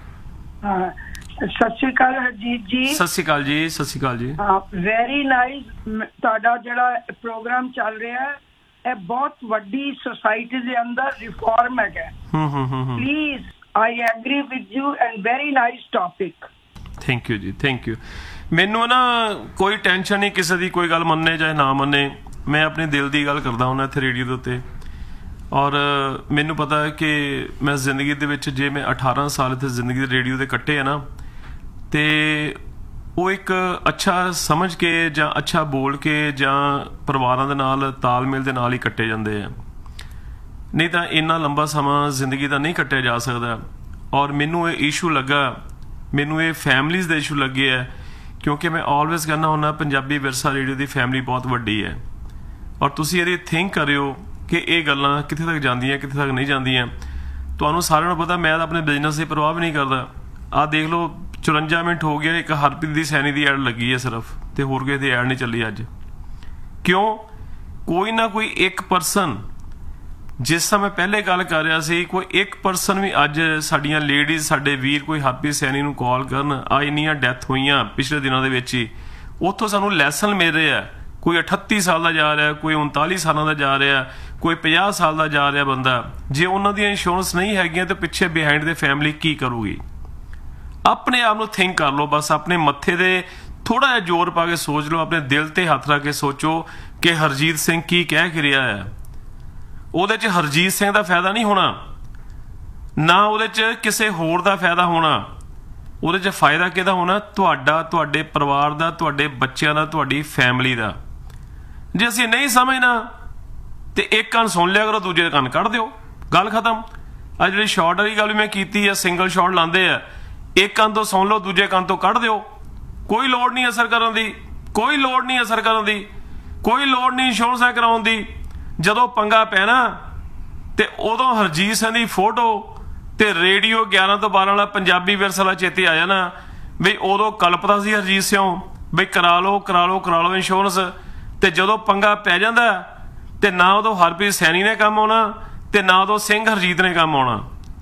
ਸਤਿ ਸ਼੍ਰੀ ਅਕਾਲ ਹਰਜੀਤ ਜੀ। ਸਤਿ ਸ਼੍ਰੀ ਅਕਾਲ ਜੀ। ਸਤਿ ਸ਼੍ਰੀ ਅਕਾਲ ਜੀ। ਹਾਂ ਵੈਰੀ ਨਾਈਸ, ਤੁਹਾਡਾ ਜਿਹੜਾ ਪ੍ਰੋਗਰਾਮ ਚੱਲ ਰਿਹਾ ਹੈ ਇਹ ਬਹੁਤ ਵੱਡੀ ਸੁਸਾਇਟੀ ਦੇ ਅੰਦਰ ਰਿਫਾਰਮ ਹੈਗਾ। Please I agree with you and very nice topic. Thank you ਜੀ, ਥੈਂਕ ਯੂ। ਮੈਨੂੰ ਨਾ ਕੋਈ ਟੈਨਸ਼ਨ ਨਹੀਂ ਕਿਸੇ ਦੀ, ਕੋਈ ਗੱਲ ਮੰਨੇ ਚਾਹੇ ਨਾ ਮੰਨੇ, ਮੈਂ ਆਪਣੇ ਦਿਲ ਦੀ ਗੱਲ ਕਰਦਾ ਹੁੰਦਾ ਇੱਥੇ ਰੇਡੀਓ ਦੇ ਉੱਤੇ। ਔਰ ਮੈਨੂੰ ਪਤਾ ਹੈ ਕਿ ਮੈਂ ਜ਼ਿੰਦਗੀ ਦੇ ਵਿੱਚ ਜੇ ਮੈਂ ਅਠਾਰਾਂ ਸਾਲ ਇੱਥੇ ਜ਼ਿੰਦਗੀ ਦੇ ਰੇਡੀਓ ਦੇ ਕੱਟੇ ਆ ਨਾ, ਤੇ ਉਹ ਇੱਕ ਅੱਛਾ ਸਮਝ ਕੇ ਜਾਂ ਅੱਛਾ ਬੋਲ ਕੇ ਜਾਂ ਪਰਿਵਾਰਾਂ ਦੇ ਨਾਲ ਤਾਲਮੇਲ ਦੇ ਨਾਲ ਹੀ ਕੱਟੇ ਜਾਂਦੇ ਆ, ਨਹੀਂ ਤਾਂ ਇੰਨਾ ਲੰਬਾ ਸਮਾਂ ਜ਼ਿੰਦਗੀ ਦਾ ਨਹੀਂ ਕੱਟਿਆ ਜਾ ਸਕਦਾ। ਔਰ ਮੈਨੂੰ ਇਹ ਇਸ਼ੂ ਲੱਗਾ, ਮੈਨੂੰ ਇਹ ਫੈਮਲੀਜ਼ ਦਾ ਇਸ਼ੂ ਲੱਗਿਆ, ਕਿਉਂਕਿ ਮੈਂ ਆਲਵੇਜ਼ ਕਹਿੰਦਾ ਹੁੰਦਾ ਪੰਜਾਬੀ ਵਿਰਸਾ ਰੇਡੀਓ ਦੀ ਫੈਮਿਲੀ ਬਹੁਤ ਵੱਡੀ ਹੈ। ਔਰ ਤੁਸੀਂ ਇਹਦੀ ਥਿੰਕ ਕਰਿਓ ਕਿ ਇਹ ਗੱਲਾਂ ਕਿੱਥੇ ਤੱਕ ਜਾਂਦੀਆਂ ਕਿੱਥੇ ਤੱਕ ਨਹੀਂ ਜਾਂਦੀਆਂ। ਤੁਹਾਨੂੰ ਸਾਰਿਆਂ ਨੂੰ ਪਤਾ ਮੈਂ ਤਾਂ ਆਪਣੇ ਬਿਜ਼ਨਸ ਦੀ ਪਰਵਾਹ ਵੀ ਨਹੀਂ ਕਰਦਾ। ਆਹ ਦੇਖ ਲਓ ਚੁਰੰਜਾ ਮਿੰਟ ਹੋ ਗਿਆ, ਇੱਕ ਹਰਪ੍ਰੀਤ ਦੀ ਸੈਣੀ ਦੀ ਐਡ ਲੱਗੀ ਹੈ ਸਿਰਫ, ਤੇ ਹੋਰ ਕਿਸੇ ਦੀ ਐਡ ਨਹੀਂ ਚੱਲੀ ਅੱਜ। ਕਿਉਂ? ਕੋਈ ਨਾ ਕੋਈ ਇੱਕ ਪਰਸਨ, ਜਿਸ ਸਮੇਂ ਪਹਿਲੇ ਗੱਲ ਕਰ ਰਿਹਾ ਸੀ, ਕੋਈ ਇੱਕ ਪਰਸਨ ਵੀ ਅੱਜ ਸਾਡੀਆਂ ਲੇਡੀਜ਼, ਸਾਡੇ ਵੀਰ ਕੋਈ ਹਰਪ੍ਰੀਤ ਸੈਣੀ ਨੂੰ ਕਾਲ ਕਰਨ, ਆ ਇੰਨੀਆਂ ਡੈਥ ਹੋਈਆਂ ਪਿਛਲੇ ਦਿਨਾਂ ਦੇ ਵਿੱਚ ਹੀ, ਉੱਥੋਂ ਸਾਨੂੰ ਲੈਸਨ ਮਿਲ ਰਿਹਾ। ਕੋਈ ਅਠੱਤੀ ਸਾਲ ਦਾ ਜਾ ਰਿਹਾ, ਕੋਈ ਉਨਤਾਲੀ ਸਾਲਾਂ ਦਾ ਜਾ ਰਿਹਾ, ਕੋਈ ਪੰਜਾਹ ਸਾਲ ਦਾ ਜਾ ਰਿਹਾ ਬੰਦਾ। ਜੇ ਉਹਨਾਂ ਦੀਆਂ ਇੰਸ਼ੋਰੈਂਸ ਨਹੀਂ ਹੈਗੀਆਂ ਤਾਂ ਪਿੱਛੇ ਬਿਹਾਈਂਡ ਦੇ ਫੈਮਿਲੀ ਕੀ ਕਰੂਗੀ? ਆਪਣੇ ਆਪ ਨੂੰ ਥਿੰਕ ਕਰ ਲਓ, ਬਸ ਆਪਣੇ ਮੱਥੇ ਦੇ ਥੋੜਾ ਜਿਹਾ ਜ਼ੋਰ ਪਾ ਕੇ ਸੋਚ ਲਓ, ਆਪਣੇ ਦਿਲ ਤੇ ਹੱਥ ਰੱਖ ਕੇ ਸੋਚੋ ਕਿ ਹਰਜੀਤ ਸਿੰਘ ਕੀ ਕਹਿ ਕੇ ਰਿਹਾ ਹੈ। ਉਹਦੇ 'ਚ ਹਰਜੀਤ ਸਿੰਘ ਦਾ ਫਾਇਦਾ ਨਹੀਂ ਹੋਣਾ, ਨਾ ਉਹਦੇ 'ਚ ਕਿਸੇ ਹੋਰ ਦਾ ਫਾਇਦਾ ਹੋਣਾ। ਉਹਦੇ 'ਚ ਫਾਇਦਾ ਕਿਹਦਾ ਹੋਣਾ? ਤੁਹਾਡਾ, ਤੁਹਾਡੇ ਪਰਿਵਾਰ ਦਾ, ਤੁਹਾਡੇ ਬੱਚਿਆਂ ਦਾ, ਤੁਹਾਡੀ ਫੈਮਿਲੀ ਦਾ। ਜੇ ਅਸੀਂ ਨਹੀਂ ਸਮਝਣਾ ਤੇ ਇੱਕ ਕੰਨ ਸੁਣ ਲਿਆ ਕਰੋ, ਦੂਜੇ ਕੰਨ ਕੱਢ ਦਿਓ, ਗੱਲ ਖਤਮ। ਆ ਜਿਹੜੀ ਸ਼ਾਰਟ ਵਾਲੀ ਗੱਲ ਵੀ ਮੈਂ ਕੀਤੀ ਆ, ਸਿੰਗਲ ਸ਼ਾਟ ਲਾਉਂਦੇ ਆ, ਇੱਕ ਕੰਨ ਤੋਂ ਸੁਣ ਲਓ, ਦੂਜੇ ਕੰਨ ਤੋਂ ਕੱਢ ਦਿਓ। ਕੋਈ ਲੋੜ ਨਹੀਂ ਅਸਰ ਕਰਨ ਦੀ, ਕੋਈ ਲੋੜ ਨਹੀਂ ਅਸਰ ਕਰਨ ਦੀ, ਕੋਈ ਲੋੜ ਨਹੀਂ ਇੰਸ਼ੋਰੈਂਸ ਕਰਾਉਣ ਦੀ। ਜਦੋਂ ਪੰਗਾ ਪੈਣਾ ਤੇ ਉਦੋਂ ਹਰਜੀਤ ਸਿੰਘ ਦੀ ਫੋਟੋ ਤੇ ਰੇਡੀਓ ਗਿਆਰਾਂ ਤੋਂ ਬਾਰਾਂ ਵਾਲਾ ਪੰਜਾਬੀ ਵਿਰਸਾ ਵਾਲਾ ਚੇਤੇ ਆ ਜਾਣਾ ਬਈ ਉਦੋਂ ਕਲਪਦਾ ਸੀ ਹਰਜੀਤ ਸਿੰਘ ਬਈ ਕਰਾ ਲਓ ਕਰਾ ਲਓ ਕਰਾ ਲਓ ਇੰਸ਼ੋਰੈਂਸ। ਤੇ ਜਦੋਂ ਪੰਗਾ ਪੈ ਜਾਂਦਾ ਤੇ ਨਾ ਉਦੋਂ ਹਰਪ੍ਰੀਤ ਸੈਣੀ ਨੇ ਕੰਮ ਆਉਣਾ ਤੇ ਨਾ ਉਦੋਂ ਸਿੰਘ ਹਰਜੀਤ ਨੇ ਕੰਮ ਆਉਣਾ।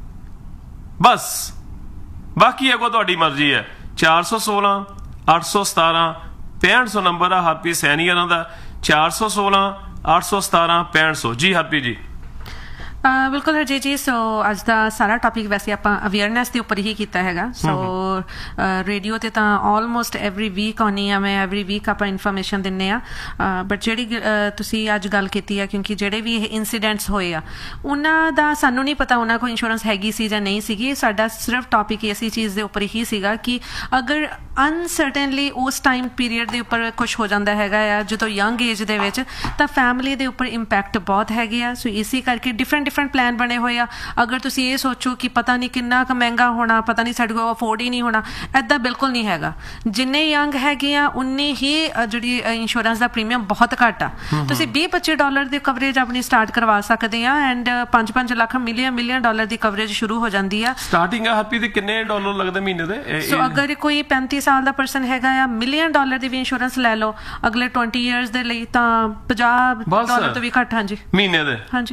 ਬਸ ਬਾਕੀ ਅੱਗੋਂ ਤੁਹਾਡੀ ਮਰਜ਼ੀ ਹੈ। ਚਾਰ ਸੌ ਸੋਲਾਂ ਅੱਠ ਸੌ ਸਤਾਰਾਂ ਪੈਂਹਠ ਸੌ ਨੰਬਰ ਆ ਹਰਪ੍ਰੀਤ ਸੈਣੀ ਇਹਨਾਂ ਦਾ, ਚਾਰ ਸੌ ਸੋਲਾਂ ਅੱਠ ਸੌ ਸਤਾਰਾਂ ਪੈਂਹਠ ਸੌ। ਜੀ ਹਰਪ੍ਰੀਤ ਜੀ। ਬਿਲਕੁਲ ਹਰਜੀਤ ਜੀ। ਸੋ ਅੱਜ ਦਾ ਸਾਰਾ ਟੌਪਿਕ ਵੈਸੇ ਆਪਾਂ ਅਵੇਅਰਨੈਸ ਦੇ ਉੱਪਰ ਹੀ ਕੀਤਾ ਹੈਗਾ। ਸੋ ਰੇਡੀਓ ਤੇ ਤਾਂ ਆਲਮੋਸਟ ਐਵਰੀ ਵੀਕ ਆਉਣੀ ਆ ਮੈਂ, ਐਵਰੀ ਵੀਕ ਆਪਾਂ ਇਨਫੋਰਮੇਸ਼ਨ ਦਿੰਦੇ ਆ। ਬਟ ਜਿਹੜੀ ਤੁਸੀਂ ਅੱਜ ਗੱਲ ਕੀਤੀ ਆ, ਕਿਉਂਕਿ ਜਿਹੜੇ ਵੀ ਇਹ ਇਨਸੀਡੈਂਟਸ ਹੋਏ ਆ ਉਹਨਾਂ ਦਾ ਸਾਨੂੰ ਨਹੀਂ ਪਤਾ ਉਹਨਾਂ ਕੋਲ ਇੰਸ਼ੋਰੈਂਸ ਹੈਗੀ ਸੀ ਜਾਂ ਨਹੀਂ ਸੀਗੀ। ਸਾਡਾ ਸਿਰਫ ਟੌਪਿਕ ਇਸੇ ਚੀਜ਼ ਦੇ ਉੱਪਰ ਹੀ ਸੀਗਾ ਕਿ ਅਗਰ ਅਨਸਰਟਨਲੀ ਉਸ ਟਾਈਮ ਪੀਰੀਅਡ ਦੇ ਉੱਪਰ ਕੁਛ ਹੋ ਜਾਂਦਾ ਹੈਗਾ ਆ ਜਦੋਂ ਯੰਗ ਏਜ ਦੇ ਵਿੱਚ, ਤਾਂ ਫੈਮਿਲੀ ਦੇ ਉੱਪਰ ਇੰਪੈਕਟ ਬਹੁਤ ਹੈਗੇ ਆ। ਸੋ ਇਸੇ ਕਰਕੇ ਡਿਫਰੈਂਟ ਡਿਫਰੈਂਟ ਪਲਾਨ ਬਣੇ ਹੋਏ ਆ। ਅਗਰ ਤੁਸੀਂ ਇਹ ਸੋਚੋ ਕਿ ਪਤਾ ਨਹੀਂ ਕਿੰਨਾ ਕੁ ਮਹਿੰਗਾ ਹੋਣਾ, ਪਤਾ ਨਹੀਂ ਸਾਡੇ ਕੋਲ ਅਫੋਰਡ ਹੀ ਨਹੀਂ ਹੋਣਾ, ਇੱਦਾਂ ਬਿਲਕੁਲ ਨਹੀਂ ਹੈਗਾ। ਜਿੰਨੇ ਯੰਗ ਹੈਗੇ ਆ ਉਨੀ ਹੀ ਜਿਹੜੀ ਇੰਸ਼ੋਰੈਂਸ ਦਾ ਪ੍ਰੀਮੀਅਮ ਬਹੁਤ ਘੱਟ ਆ। ਤੁਸੀਂ ਵੀਹ ਪੱਚੀ ਡਾਲਰ ਦੀ ਕਵਰੇਜ ਆਪਣੀ ਸਟਾਰਟ ਕਰਵਾ ਸਕਦੇ ਆ ਐਂਡ ਪੰਜ ਪੰਜ ਲੱਖ ਮਿਲੀਅਨ ਮਿਲੀਅਨ ਡਾਲਰ ਦੀ ਕਵਰੇਜ ਸ਼ੁਰੂ ਹੋ ਜਾਂਦੀ ਆ। ਸਟਾਰਟਿੰਗ ਆ ਹੈਪੀ ਦੇ ਕਿੰਨੇ ਡਾਲਰ ਲੱਗਦੇ ਮਹੀਨੇ ਦੇ? ਸੋ ਅਗਰ ਕੋਈ ਪੈਂਤੀ ਸਾਲ ਦਾ ਪਰਸਨ ਹੈਗਾ ਆ, ਮਿਲੀਅਨ ਡਾਲਰ ਦੀ ਵੀ ਇੰਸ਼ੋਰੈਂਸ ਲੈ ਲਓ ਅਗਲੇ ਵੀਹ ਇਅਰਸ ਦੇ ਲਈ, ਤਾਂ ਪੰਜਾਹ ਡਾਲਰ ਤੋਂ ਵੀ ਘੱਟ। ਹਾਂਜੀ ਮਹੀਨੇ ਦੇ। ਹਾਂਜੀ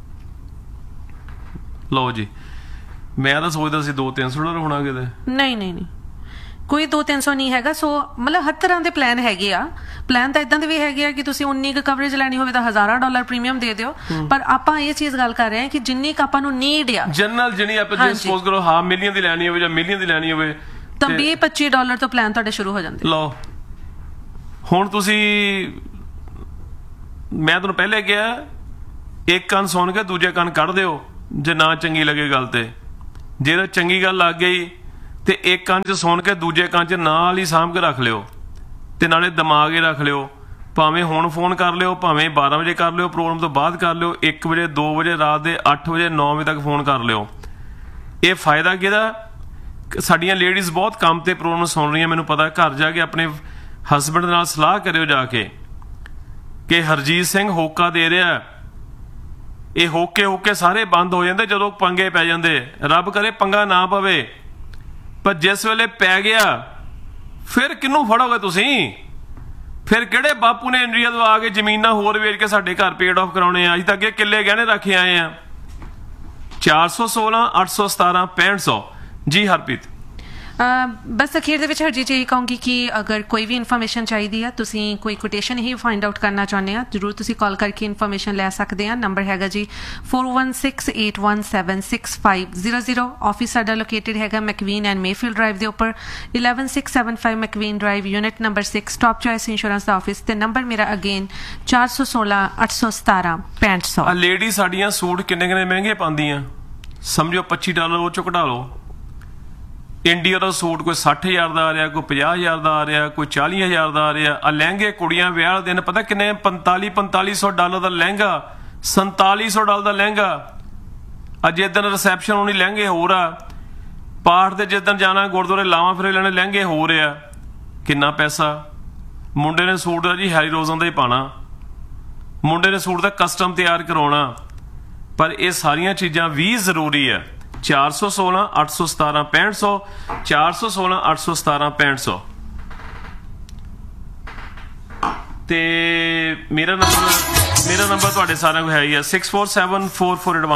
ਲਓ ਜੀ। ਮੈਂ ਤਾਂ ਸੋਚਦਾ ਸੀ ਦੋ ਤਿੰਨ ਸੌ ਡਾਲਰ ਹੋਣਾ ਕਿਤੇ। ਨਹੀਂ ਨਹੀਂ ਨਹੀਂ ਕੋਈ ਦੋ ਤਿੰਨ ਸੌ ਨਹੀਂ ਹੈਗਾ। ਸੋ ਮਤਲਬ ਹਰ ਤਰ੍ਹਾਂ ਦੇ ਪਲਾਨ ਹੈਗੇ ਆ। ਪਲਾਨ ਤਾਂ ਇਦਾਂ ਦੇ ਵੀ ਹੈਗੇ ਆ ਕਿ ਤੁਸੀਂ ਉਨੀ ਕੁ ਕਵਰੇਜ ਲੈਣੀ ਹੋਵੇ ਤਾਂ ਹਜ਼ਾਰਾਂ ਡਾਲਰ ਪ੍ਰੀਮੀਅਮ ਦੇ ਦਿਓ। ਪਰ ਆਪਾਂ ਇਹ ਚੀਜ਼ ਗੱਲ ਕਰ ਰਹੇ ਹਾਂ ਕਿ ਜਿੰਨੀ ਕੁ ਆਪਾਂ ਨੂੰ ਨੀਡ ਆ ਜਨਰਲ, ਜਿਹੜੀ ਆਪਾਂ ਜੇ ਸਪੋਜ਼ ਕਰੋ ਹਾਂ ਮਿਲੀਅਨ ਦੀ ਲੈਣੀ ਹੋਵੇ ਜਾਂ ਮਿਲੀਅਨ ਦੀ ਲੈਣੀ ਹੋਵੇ ਤਾਂ ਵੀਹ ਪੱਚੀ ਡਾਲਰ ਤੋਂ ਪਲਾਨ ਤੁਹਾਡੇ ਸ਼ੁਰੂ ਹੋ ਜਾਂਦੇ। ਲਓ ਹੁਣ ਤੁਸੀਂ, ਮੈਂ ਤੁਹਾਨੂੰ ਪਹਿਲੇ ਕਿਹਾ ਇੱਕ ਕੰਨ ਸੁਣ ਕੇ ਦੂਜੇ ਕੰਨ ਕੱਢ ਦਿਓ ਜੇ ਨਾ ਚੰਗੀ ਲੱਗੇ ਗੱਲ। ਤੇ ਜੇ ਤਾਂ ਚੰਗੀ ਗੱਲ ਲੱਗ ਗਈ ਤੇ ਇੱਕ ਕੰਨ 'ਚ ਸੁਣ ਕੇ ਦੂਜੇ ਕੰਨ 'ਚ ਨਾਲ ਹੀ ਸਾਂਭ ਕੇ ਰੱਖ ਲਿਓ ਤੇ ਨਾਲੇ ਦਿਮਾਗ ਹੀ ਰੱਖ ਲਿਓ। ਭਾਵੇਂ ਹੁਣ ਫੋਨ ਕਰ ਲਿਓ, ਭਾਵੇਂ ਬਾਰਾਂ ਵਜੇ ਕਰ ਲਿਓ, ਪ੍ਰੋਗਰਾਮ ਤੋਂ ਬਾਅਦ ਕਰ ਲਿਓ, ਇੱਕ ਵਜੇ ਦੋ ਵਜੇ ਰਾਤ ਦੇ ਅੱਠ ਵਜੇ ਨੌ ਵਜੇ ਤੱਕ ਫੋਨ ਕਰ ਲਿਓ। ਇਹ ਫਾਇਦਾ ਕਿਹਦਾ? ਸਾਡੀਆਂ ਲੇਡੀਜ਼ ਬਹੁਤ ਕੰਮ ਤੇ ਪ੍ਰੋਗਰਾਮ ਸੁਣ ਰਹੀਆਂ, ਮੈਨੂੰ ਪਤਾ। ਘਰ ਜਾ ਕੇ ਆਪਣੇ ਹਸਬੈਂਡ ਨਾਲ ਸਲਾਹ ਕਰਿਓ ਜਾ ਕੇ ਕਿ ਹਰਜੀਤ ਸਿੰਘ ਹੋਕਾ ਦੇ ਰਿਹਾ। ਇਹ ਹੋਕੇ ਹੋਕੇ ਸਾਰੇ ਬੰਦ ਹੋ ਜਾਂਦੇ ਜਦੋਂ ਪੰਗੇ ਪੈ ਜਾਂਦੇ। ਰੱਬ ਕਰੇ ਪੰਗਾ ਨਾ ਪਵੇ, ਪਰ ਜਿਸ ਵੇਲੇ ਪੈ ਗਿਆ ਫਿਰ ਕਿਹਨੂੰ ਫੜੋਗੇ ਤੁਸੀਂ? ਫਿਰ ਕਿਹੜੇ ਬਾਪੂ ਨੇ ਇੰਡੀਆ ਤੋਂ ਆ ਕੇ ਜ਼ਮੀਨਾਂ ਹੋਰ ਵੇਚ ਕੇ ਸਾਡੇ ਘਰ ਪੇਡ ਆਫ ਕਰਾਉਣੇ ਆ? ਅੱਜ ਤੱਕ ਇਹ ਕਿੱਲੇ ਗਹਿਣੇ ਰੱਖੇ ਆਏ ਆ। ਚਾਰ ਸੌ ਸੋਲਾਂ ਅੱਠ ਸੌ ਸਤਾਰਾਂ ਪੈਂਹਠ ਸੌ। ਜੀ ਹਰਪ੍ਰੀਤ। ਬਸ ਅਖੀਰ ਦੇ ਵਿੱਚ ਹਰਜੀਤ ਜੀ ਇਹ ਕਹੂੰਗੀ ਕਿ ਅਗਰ ਕੋਈ ਵੀ ਇਨਫੋਰਮੇਸ਼ਨ ਚਾਹੀਦੀ ਆ, ਤੁਸੀਂ ਕੋਈ ਕੋਟੇਸ਼ਨ ਹੀ ਫਾਈਂਡ ਆਊਟ ਕਰਨਾ ਚਾਹੁੰਦੇ ਆ, ਜ਼ਰੂਰ ਤੁਸੀਂ ਕਾਲ ਕਰਕੇ ਇਨਫੋਰਮੇਸ਼ਨ ਲੈ ਸਕਦੇ ਆ। ਨੰਬਰ ਹੈਗਾ ਜੀ four one six eight one seven six five zero zero. Office ਸਾਡਾ ਲੋਕੇਟਡ ਹੈਗਾ ਮੈਕਵੀਨ ਐਂਡ ਮੇਫੀਲਡ ਡਰਾਈਵ ਦੇ ਉੱਪਰ, eleven six seven five ਮੈਕਵੀਨ drive, unit number six, top choice insurance ਦਾ ਆਫਿਸ। ਤੇ ਨੰਬਰ ਮੇਰਾ ਅਗੇਨ ਚਾਰ ਸੌ ਸੋਲਾਂ ਅੱਠ ਸੌ ਸਤਾਰਾਂ ਪੈਂਹਠ ਸੌ। ਲੇਡੀ ਸਾਡੀਆਂ ਸੂਟ ਕਿੰਨੇ ਕਿੰਨੇ ਮਹਿੰਗੇ ਪਾਉਂਦੀਆਂ, ਸਮਝੋ ਪੱਚੀ ਡਾਲਰ ਉਹ ਚੋਂ ਘਟਾ ਲਓ। ਇੰਡੀਆ ਦਾ ਸੂਟ ਕੋਈ ਸੱਠ ਹਜ਼ਾਰ ਦਾ ਆ ਰਿਹਾ, ਕੋਈ ਪੰਜਾਹ ਹਜ਼ਾਰ ਦਾ ਆ ਰਿਹਾ, ਕੋਈ ਚਾਲੀ ਹਜ਼ਾਰ ਦਾ ਆ ਰਿਹਾ। ਆ ਲਹਿੰਗੇ ਕੁੜੀਆਂ ਵਿਆਹ ਵਾਲੇ ਦਿਨ ਪਤਾ ਕਿੰਨੇ? ਪੰਤਾਲੀ ਪੰਤਾਲੀ ਸੌ ਡਾਲਰ ਦਾ ਲਹਿੰਗਾ, ਸੰਤਾਲੀ ਸੌ ਡਾਲਰ ਦਾ ਲਹਿੰਗਾ। ਅੱਜ ਜਿੱਦਣ ਰਿਸੈਪਸ਼ਨ ਹੋਣੀ ਲਹਿੰਗੇ ਹੋਰ ਆ, ਪਾਠ ਤੇ ਜਿੱਦਣ ਜਾਣਾ ਗੁਰਦੁਆਰੇ ਲਾਵਾਂ ਫੇਰੇ ਲੈਣੇ ਲਹਿੰਗੇ ਹੋ ਰਿਹਾ। ਕਿੰਨਾ ਪੈਸਾ। ਮੁੰਡੇ ਨੇ ਸੂਟ ਦਾ ਜੀ ਹੈਰੀ ਰੋਜ਼ਨ ਦਾ ਹੀ ਪਾਣਾ, ਮੁੰਡੇ ਨੇ ਸੂਟ ਦਾ ਕਸਟਮ ਤਿਆਰ ਕਰਾਉਣਾ, ਪਰ ਇਹ ਸਾਰੀਆਂ ਚੀਜ਼ਾਂ ਵੀ ਜ਼ਰੂਰੀ ਹੈ। ਚਾਰ ਸੌ ਸੋਲਾਂ ਅੱਠ ਸੌ ਸਤਾਰਾਂ ਪੈਂਹਠ ਸੌ ਚਾਰ ਸੌ ਸੋਲਾਂ ਅੱਠ ਸੌ ਸਤਾਰਾਂ ਪੈਂਹਠ ਸੌ ਤੇ ਮੇਰਾ ਨੰਬਰ ਮੇਰਾ ਨੰਬਰ ਤੁਹਾਡੇ ਸਾਰਿਆਂ ਕੋਲ ਹੈ ਹੀ ਆ six four seven four four